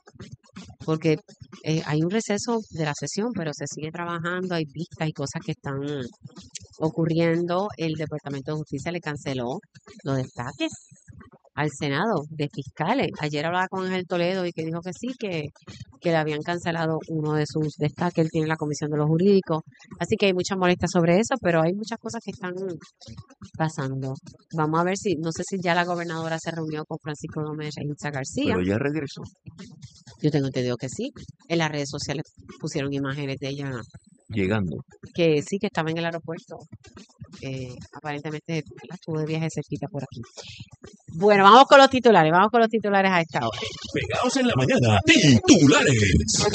porque eh, hay un receso de la sesión, pero se sigue trabajando, hay vistas y cosas que están ocurriendo. El Departamento de Justicia le canceló los destaques al Senado de fiscales. Ayer hablaba con Ángel Toledo y que dijo que sí, que, que le habían cancelado uno de sus destaques. Él tiene la comisión de los jurídicos. Así que hay mucha molestia sobre eso, pero hay muchas cosas que están pasando. Vamos a ver si, no sé si ya la gobernadora se reunió con Francisco Gómez e Itza García. Pero ya regresó. Yo tengo entendido que sí. En las redes sociales pusieron imágenes de ella Llegando. que sí, que estaba en el aeropuerto. Eh, aparentemente la estuvo de viaje cerquita por aquí. Bueno, vamos con los titulares, vamos con los titulares a esta hora. Pegados en la Mañana, titulares.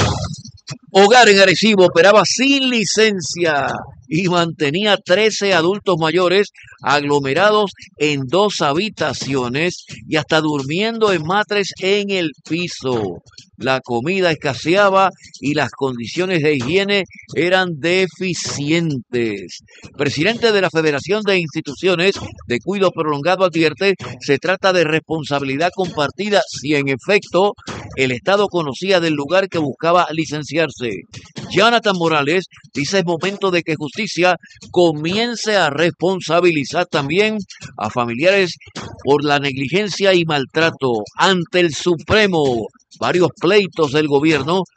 Hogar en Arecibo operaba sin licencia y mantenía trece adultos mayores aglomerados en dos habitaciones y hasta durmiendo en matres en el piso. La comida escaseaba y las condiciones de higiene eran deficientes. Presidente de la Federación de Instituciones de Cuidado Prolongado advierte, se trata de responsabilidad compartida si en efecto el Estado conocía del lugar que buscaba licenciarse. Jonathan Morales dice es momento de que justicia comience a responsabilizar también a familiares por la negligencia y maltrato ante el Supremo. Varios pleitos del gobierno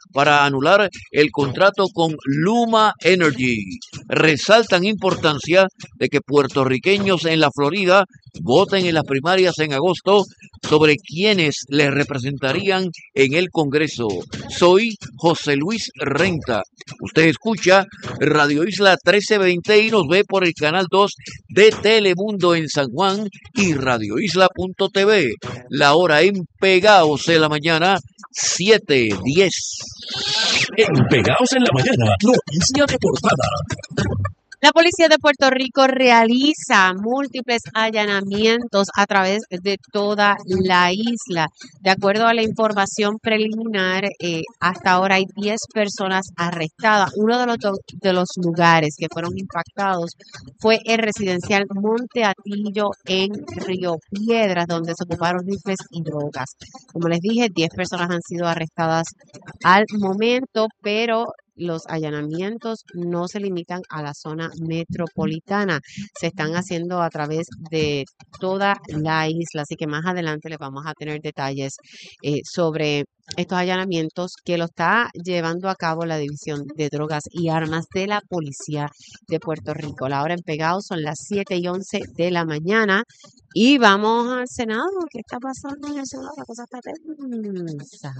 para anular el contrato con Luma Energy. Resaltan importancia de que puertorriqueños en la Florida voten en las primarias en agosto sobre quiénes les representarían en el Congreso. Soy José Luis Renta. Usted escucha Radio Isla trece veinte y nos ve por el canal dos de Telemundo en San Juan y radio isla punto t v. La hora en Pegaos en la mañana, siete diez. En Pegaos en la mañana, noticia de portada. La Policía de Puerto Rico realiza múltiples allanamientos a través de toda la isla. De acuerdo a la información preliminar, eh, hasta ahora hay diez personas arrestadas. Uno de los, do- de los lugares que fueron impactados fue el residencial Monte Atillo en Río Piedras, donde se ocuparon rifles y drogas. Como les dije, diez personas han sido arrestadas al momento, pero los allanamientos no se limitan a la zona metropolitana, se están haciendo a través de toda la isla, así que más adelante les vamos a tener detalles eh, sobre estos allanamientos que lo está llevando a cabo la División de Drogas y Armas de la Policía de Puerto Rico. La hora en Pegados son las siete y once de la mañana y vamos al Senado. ¿Qué está pasando en el Senado? La cosa está tensa.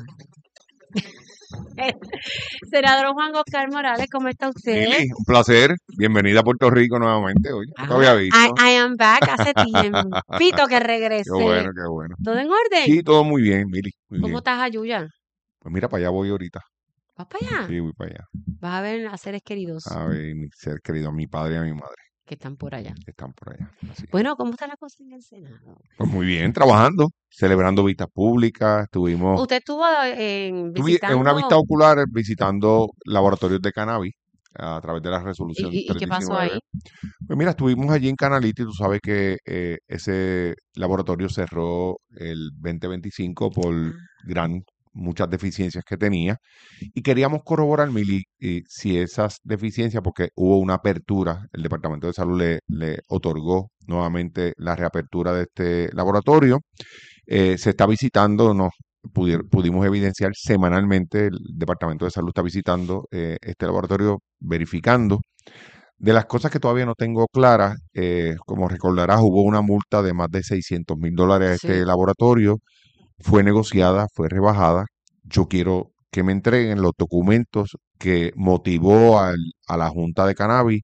Senador Juan Oscar Morales, ¿cómo está usted? Lili, un placer. Bienvenida a Puerto Rico nuevamente hoy. No te había visto. I, I am back hace tiempito que regresé. Qué bueno, qué bueno. ¿Todo en orden? Sí, todo muy bien, Mili. Muy ¿Cómo bien. estás, Ayuya? Pues mira, para allá voy ahorita. ¿Vas para allá? Sí, voy para allá. Vas a ver a seres queridos A ver, mi ser querido, a mi padre y a mi madre, que están por allá. que están por allá. Así. Bueno, ¿cómo está la cosa en el Senado? Pues muy bien, trabajando, celebrando vistas públicas. Estuvimos Usted estuvo en estuve en una vista visitando ocular visitando laboratorios de cannabis a través de la resolución y, y- y qué pasó ahí. trescientos diecinueve. Pues mira, estuvimos allí en Canalito y tú sabes que eh, ese laboratorio cerró el veinte veinticinco por gran muchas deficiencias que tenía y queríamos corroborar, Mili, y si esas deficiencias, porque hubo una apertura, el Departamento de Salud le, le otorgó nuevamente la reapertura de este laboratorio, eh, se está visitando, nos pudier- pudimos evidenciar semanalmente, el Departamento de Salud está visitando eh, este laboratorio, verificando. De las cosas que todavía no tengo claras, eh, como recordarás, hubo una multa de más de seiscientos mil dólares a este Sí. laboratorio, fue negociada, fue rebajada. Yo quiero que me entreguen los documentos que motivó al- a la Junta de Cannabis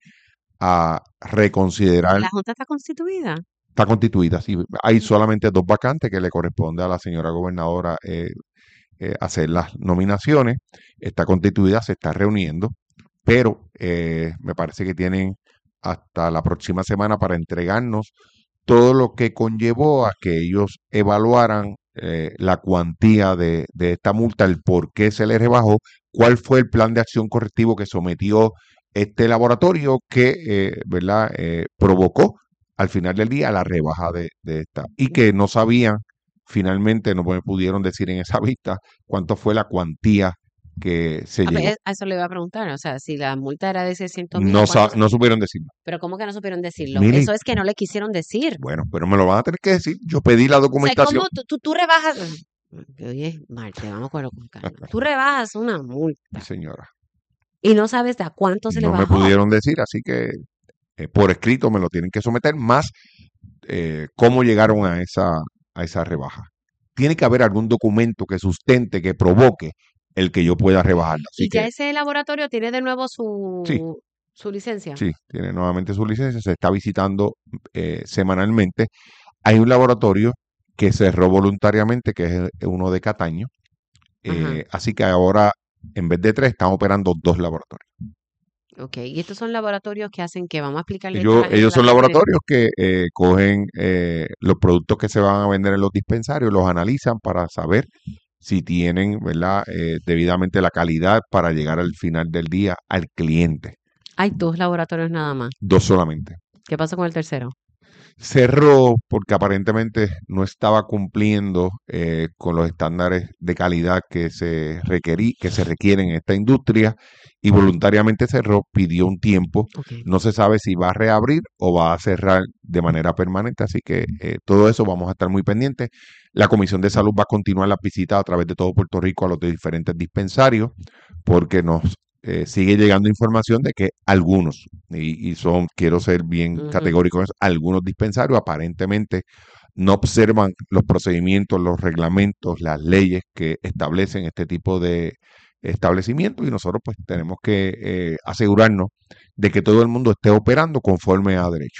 a reconsiderar. ¿La Junta está constituida? Está constituida, sí. Hay solamente dos vacantes que le corresponde a la señora gobernadora eh, eh, hacer las nominaciones. Está constituida, se está reuniendo, pero eh, me parece que tienen hasta la próxima semana para entregarnos todo lo que conllevó a que ellos evaluaran eh, la cuantía de, de esta multa, el por qué se le rebajó, cuál fue el plan de acción correctivo que sometió este laboratorio que, eh, ¿verdad?, eh, provocó al final del día la rebaja de, de esta. Y que no sabían, finalmente no me pudieron decir en esa vista cuánto fue la cuantía que se Ah, pues, llevó. es- a eso le iba a preguntar, o sea, si la multa era de seiscientos mil, No, ¿cuánto sa- se- no supieron decirlo. pero ¿cómo que no supieron decirlo? Mili, Eso es que no le quisieron decir. bueno, pero me lo van a tener que decir. Yo pedí la O sea, documentación. ¿cómo tú, tú, tú rebajas? Oye, Marte, vamos con con calma. Tú rebajas una multa Señora, y no sabes de a cuánto se le no me bajó. pudieron decir, así que eh, por escrito me lo tienen que someter, más eh, cómo llegaron a esa, a esa rebaja. Tiene que haber algún documento que sustente, que provoque el que yo pueda rebajarla. Así Y ya que ese laboratorio tiene de nuevo sí, su, su licencia. sí, tiene nuevamente su licencia, se está visitando eh, semanalmente. Hay un laboratorio que cerró voluntariamente, que es el- uno de Cataño. Ajá. Eh, así que ahora, en vez de tres, están operando dos laboratorios. Ok, y estos son laboratorios que hacen que vamos a explicarle esto a Ellos, la gente ellos son para que entre- laboratorios que eh, cogen eh, los productos que se van a vender en los dispensarios, los analizan para saber si tienen, ¿verdad?, eh, debidamente la calidad para llegar al final del día al cliente. Hay dos laboratorios nada más. Dos solamente. ¿Qué pasa con el tercero? Cerró porque aparentemente no estaba cumpliendo eh, con los estándares de calidad que se requerí, que se requieren en esta industria y voluntariamente cerró, pidió un tiempo. Ok. No se sabe si va a reabrir o va a cerrar de manera permanente, así que eh, todo eso vamos a estar muy pendientes. La Comisión de Salud va a continuar las visitas a través de todo Puerto Rico a los diferentes dispensarios porque nos eh, sigue llegando información de que algunos, y, y son, quiero ser bien Ujú. categórico, en eso, algunos dispensarios aparentemente no observan los procedimientos, los reglamentos, las leyes que establecen este tipo de establecimientos y nosotros pues tenemos que eh, asegurarnos de que todo el mundo esté operando conforme a derecho.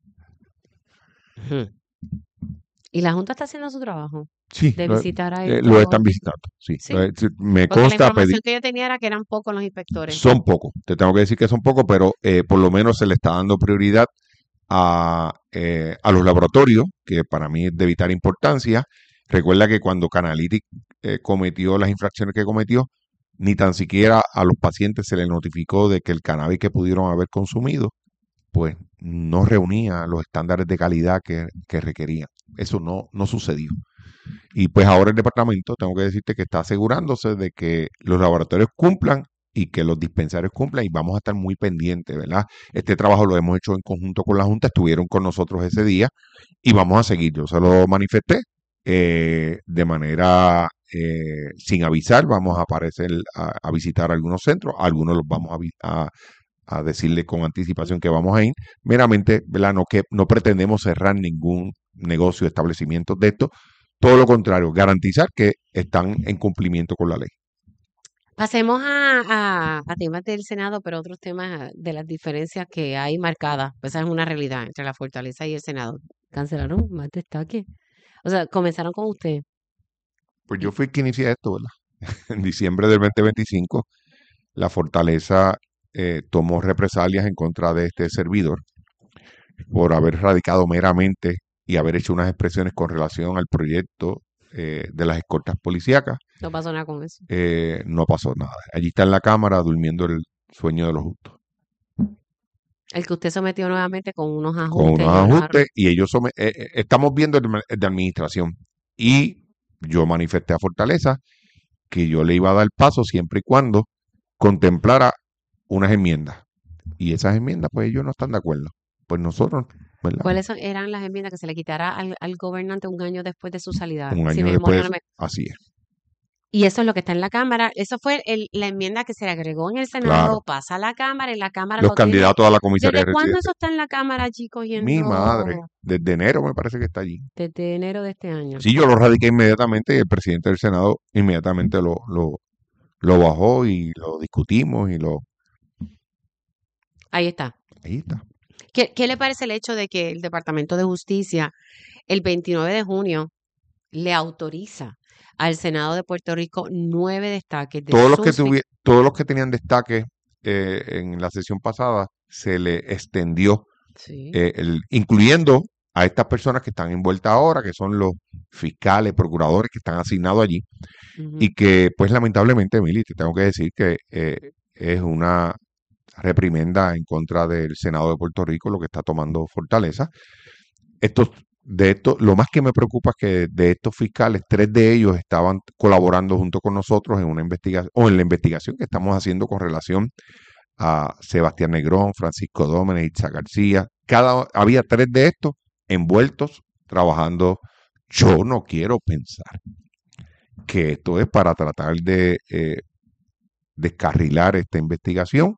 Ujú. ¿Y la Junta está haciendo su trabajo? Sí, De lo, visitar a eh, estos. lo están visitando, sí. Sí. Lo- sí, me Porque la consta pedir, información que yo tenía era que eran pocos los inspectores. son pocos, te tengo que decir que son pocos, pero eh, por lo menos se le está dando prioridad a, eh, a los laboratorios, que para mí es de vital importancia. Recuerda que cuando Canalytic eh, cometió las infracciones que cometió, ni tan siquiera a los pacientes se les notificó de que el cannabis que pudieron haber consumido, pues no reunía los estándares de calidad que, que requerían. Eso no, no sucedió. Y pues ahora el departamento, tengo que decirte que está asegurándose de que los laboratorios cumplan y que los dispensarios cumplan y vamos a estar muy pendientes, ¿verdad? Este trabajo lo hemos hecho en conjunto con la Junta, estuvieron con nosotros ese día y vamos a seguir. Yo se lo manifesté eh, de manera eh, sin avisar, vamos a aparecer a, a visitar algunos centros, algunos los vamos a, vi- a, a decirle con anticipación que vamos a ir. Meramente, ¿verdad? No, que, no pretendemos cerrar ningún negocio, establecimiento de esto, todo lo contrario, garantizar que están en cumplimiento con la ley. Pasemos a, a, a temas del Senado, pero otros temas de las diferencias que hay marcadas. Pues esa es una realidad entre la Fortaleza y el Senado. Cancelaron más destaque. O sea, comenzaron con usted. Pues yo fui quien inicié esto, ¿verdad? En diciembre del veinte veinticinco, la Fortaleza eh, tomó represalias en contra de este servidor por haber radicado meramente y haber hecho unas expresiones con relación al proyecto eh, de las escoltas policíacas. No pasó nada con eso. Eh, no pasó nada. Allí está en la Cámara durmiendo el sueño de los justos. El que usted sometió nuevamente con unos Con ajustes. unos y unas ajustes y ellos some- eh, eh, estamos viendo el, el de administración y yo manifesté a Fortaleza que yo le iba a dar paso siempre y cuando contemplara unas enmiendas y esas enmiendas pues ellos no están de acuerdo, pues nosotros, ¿verdad? ¿Cuáles son- eran las enmiendas que se le quitará al, al gobernante un año después de su salida? Un Si año mi después, memoria no me- así es. Y eso es lo que está en la Cámara. Eso fue el- la enmienda que se le agregó en el Senado, Claro. pasa a la Cámara, en la Cámara Los lo tiene. candidatos a la comisaría ¿Desde cuándo residente. eso está en la Cámara, chicos? Mi madre, desde enero me parece que está allí. Desde enero de este año. Sí, yo lo radiqué inmediatamente y el presidente del Senado inmediatamente lo, lo, lo bajó y lo discutimos y lo... Ahí está. Ahí está. ¿Qué, qué le parece el hecho de que el Departamento de Justicia el veintinueve de junio le autoriza al Senado de Puerto Rico nueve destaques de Todos los que sus tuvi- todos los que tenían destaque eh, en la sesión pasada se le extendió, Sí. eh, el- incluyendo a estas personas que están envueltas ahora, que son los fiscales, procuradores que están asignados allí, Ujú. y que pues lamentablemente, Mili, te tengo que decir que eh, es una reprimenda en contra del Senado de Puerto Rico lo que está tomando Fortaleza. Estos, de esto, lo más que me preocupa es que de estos fiscales, tres de ellos estaban colaborando junto con nosotros en una investigación, o en la investigación que estamos haciendo con relación a Sebastián Negrón, Francisco Dómenes, Itza García. Cada, había tres de estos envueltos trabajando. Yo no quiero pensar que esto es para tratar de eh, descarrilar esta investigación.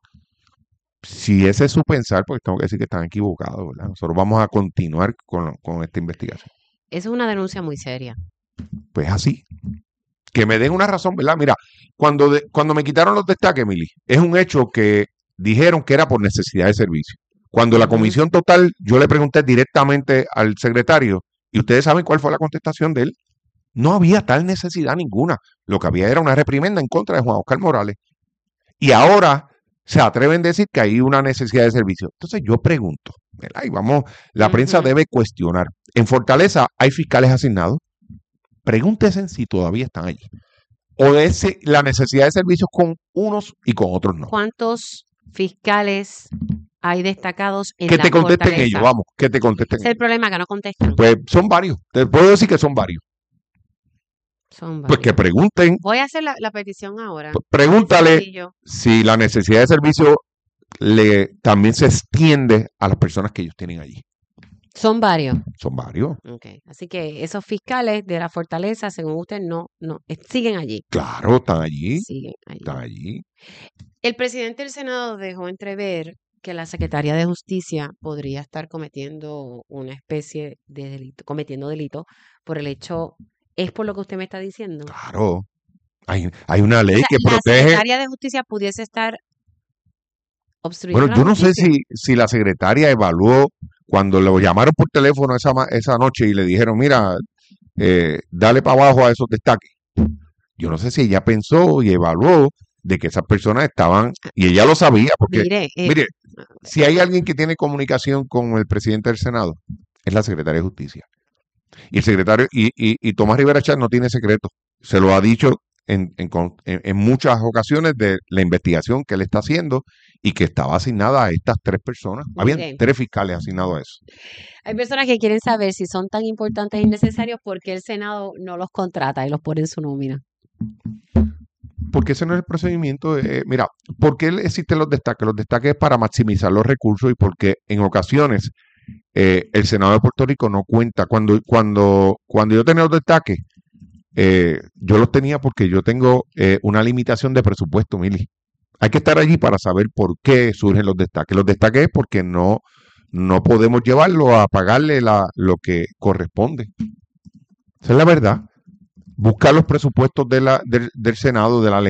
Si ese es su pensar, pues tengo que decir que están equivocados, ¿verdad? Nosotros vamos a continuar con, con esta investigación. Eso es una denuncia muy seria. Pues así. Que me den una razón, ¿verdad? Mira, cuando, de- cuando me quitaron los destaques, Mili, es un hecho que dijeron que era por necesidad de servicio. Cuando la Ujú. comisión total, yo le pregunté directamente al secretario, y ustedes saben cuál fue la contestación de él. No había tal necesidad ninguna. Lo que había era una reprimenda en contra de Juan Oscar Morales. Y ahora se atreven a decir que hay una necesidad de servicio. Entonces yo pregunto, ¿verdad? Y vamos, la prensa Ujú. debe cuestionar. En Fortaleza hay fiscales asignados. Pregúntense si todavía están allí. O es si la necesidad de servicios con unos y con otros no. ¿Cuántos fiscales hay destacados en Que la te contesten fortaleza. ellos, vamos, que te contesten Ese es el ellos. problema, que no contestan. Pues son varios, te puedo decir que son varios. Son Pues que varios. pregunten, Voy a hacer la, la petición ahora. pues pregúntale Sencillo. si la necesidad de servicio le también se extiende a las personas que ellos tienen allí. Son varios. Son varios. Okay. Así que esos fiscales de la fortaleza, según usted, no, no, eh, siguen allí. Claro, están allí. Siguen allí. Están allí. El presidente del Senado dejó entrever que la Secretaría de Justicia podría estar cometiendo una especie de delito, cometiendo delito por el hecho, ¿es por lo que usted me está diciendo? Claro. Hay, hay una ley O sea, que la protege. Secretaría de Justicia pudiese estar obstruyendo Bueno, la yo no sé justicia. si, si la secretaria evaluó cuando lo llamaron por teléfono esa, ma- esa noche y le dijeron, mira, eh, dale para abajo a esos destaques. Yo no sé si ella pensó y evaluó de que esas personas estaban, y ella lo sabía, porque, Mire, eh, mire, si hay alguien que tiene comunicación con el presidente del Senado, es la secretaria de Justicia. Y el secretario, y, y, y Tomás Rivera Chat no tiene secreto. Se lo ha dicho en, en, con- en- en muchas ocasiones de la investigación que él está haciendo y que estaba asignada a estas tres personas. Habían Mire. tres fiscales asignados a eso. hay personas que quieren saber si son tan importantes y necesarios porque el Senado no los contrata y los pone en su nómina. Porque ese no es el procedimiento. eh, mira, ¿por qué existen los destaques? Los destaques es para maximizar los recursos y porque en ocasiones eh, el Senado de Puerto Rico no cuenta. Cuando, cuando, cuando yo tenía los destaques, eh, yo los tenía porque yo tengo eh, una limitación de presupuesto, Mili. Hay que estar allí para saber por qué surgen los destaques. Los destaques es porque no, no podemos llevarlo a pagarle la, lo que corresponde. Esa es la verdad. Buscar los presupuestos de la, del, del Senado, de la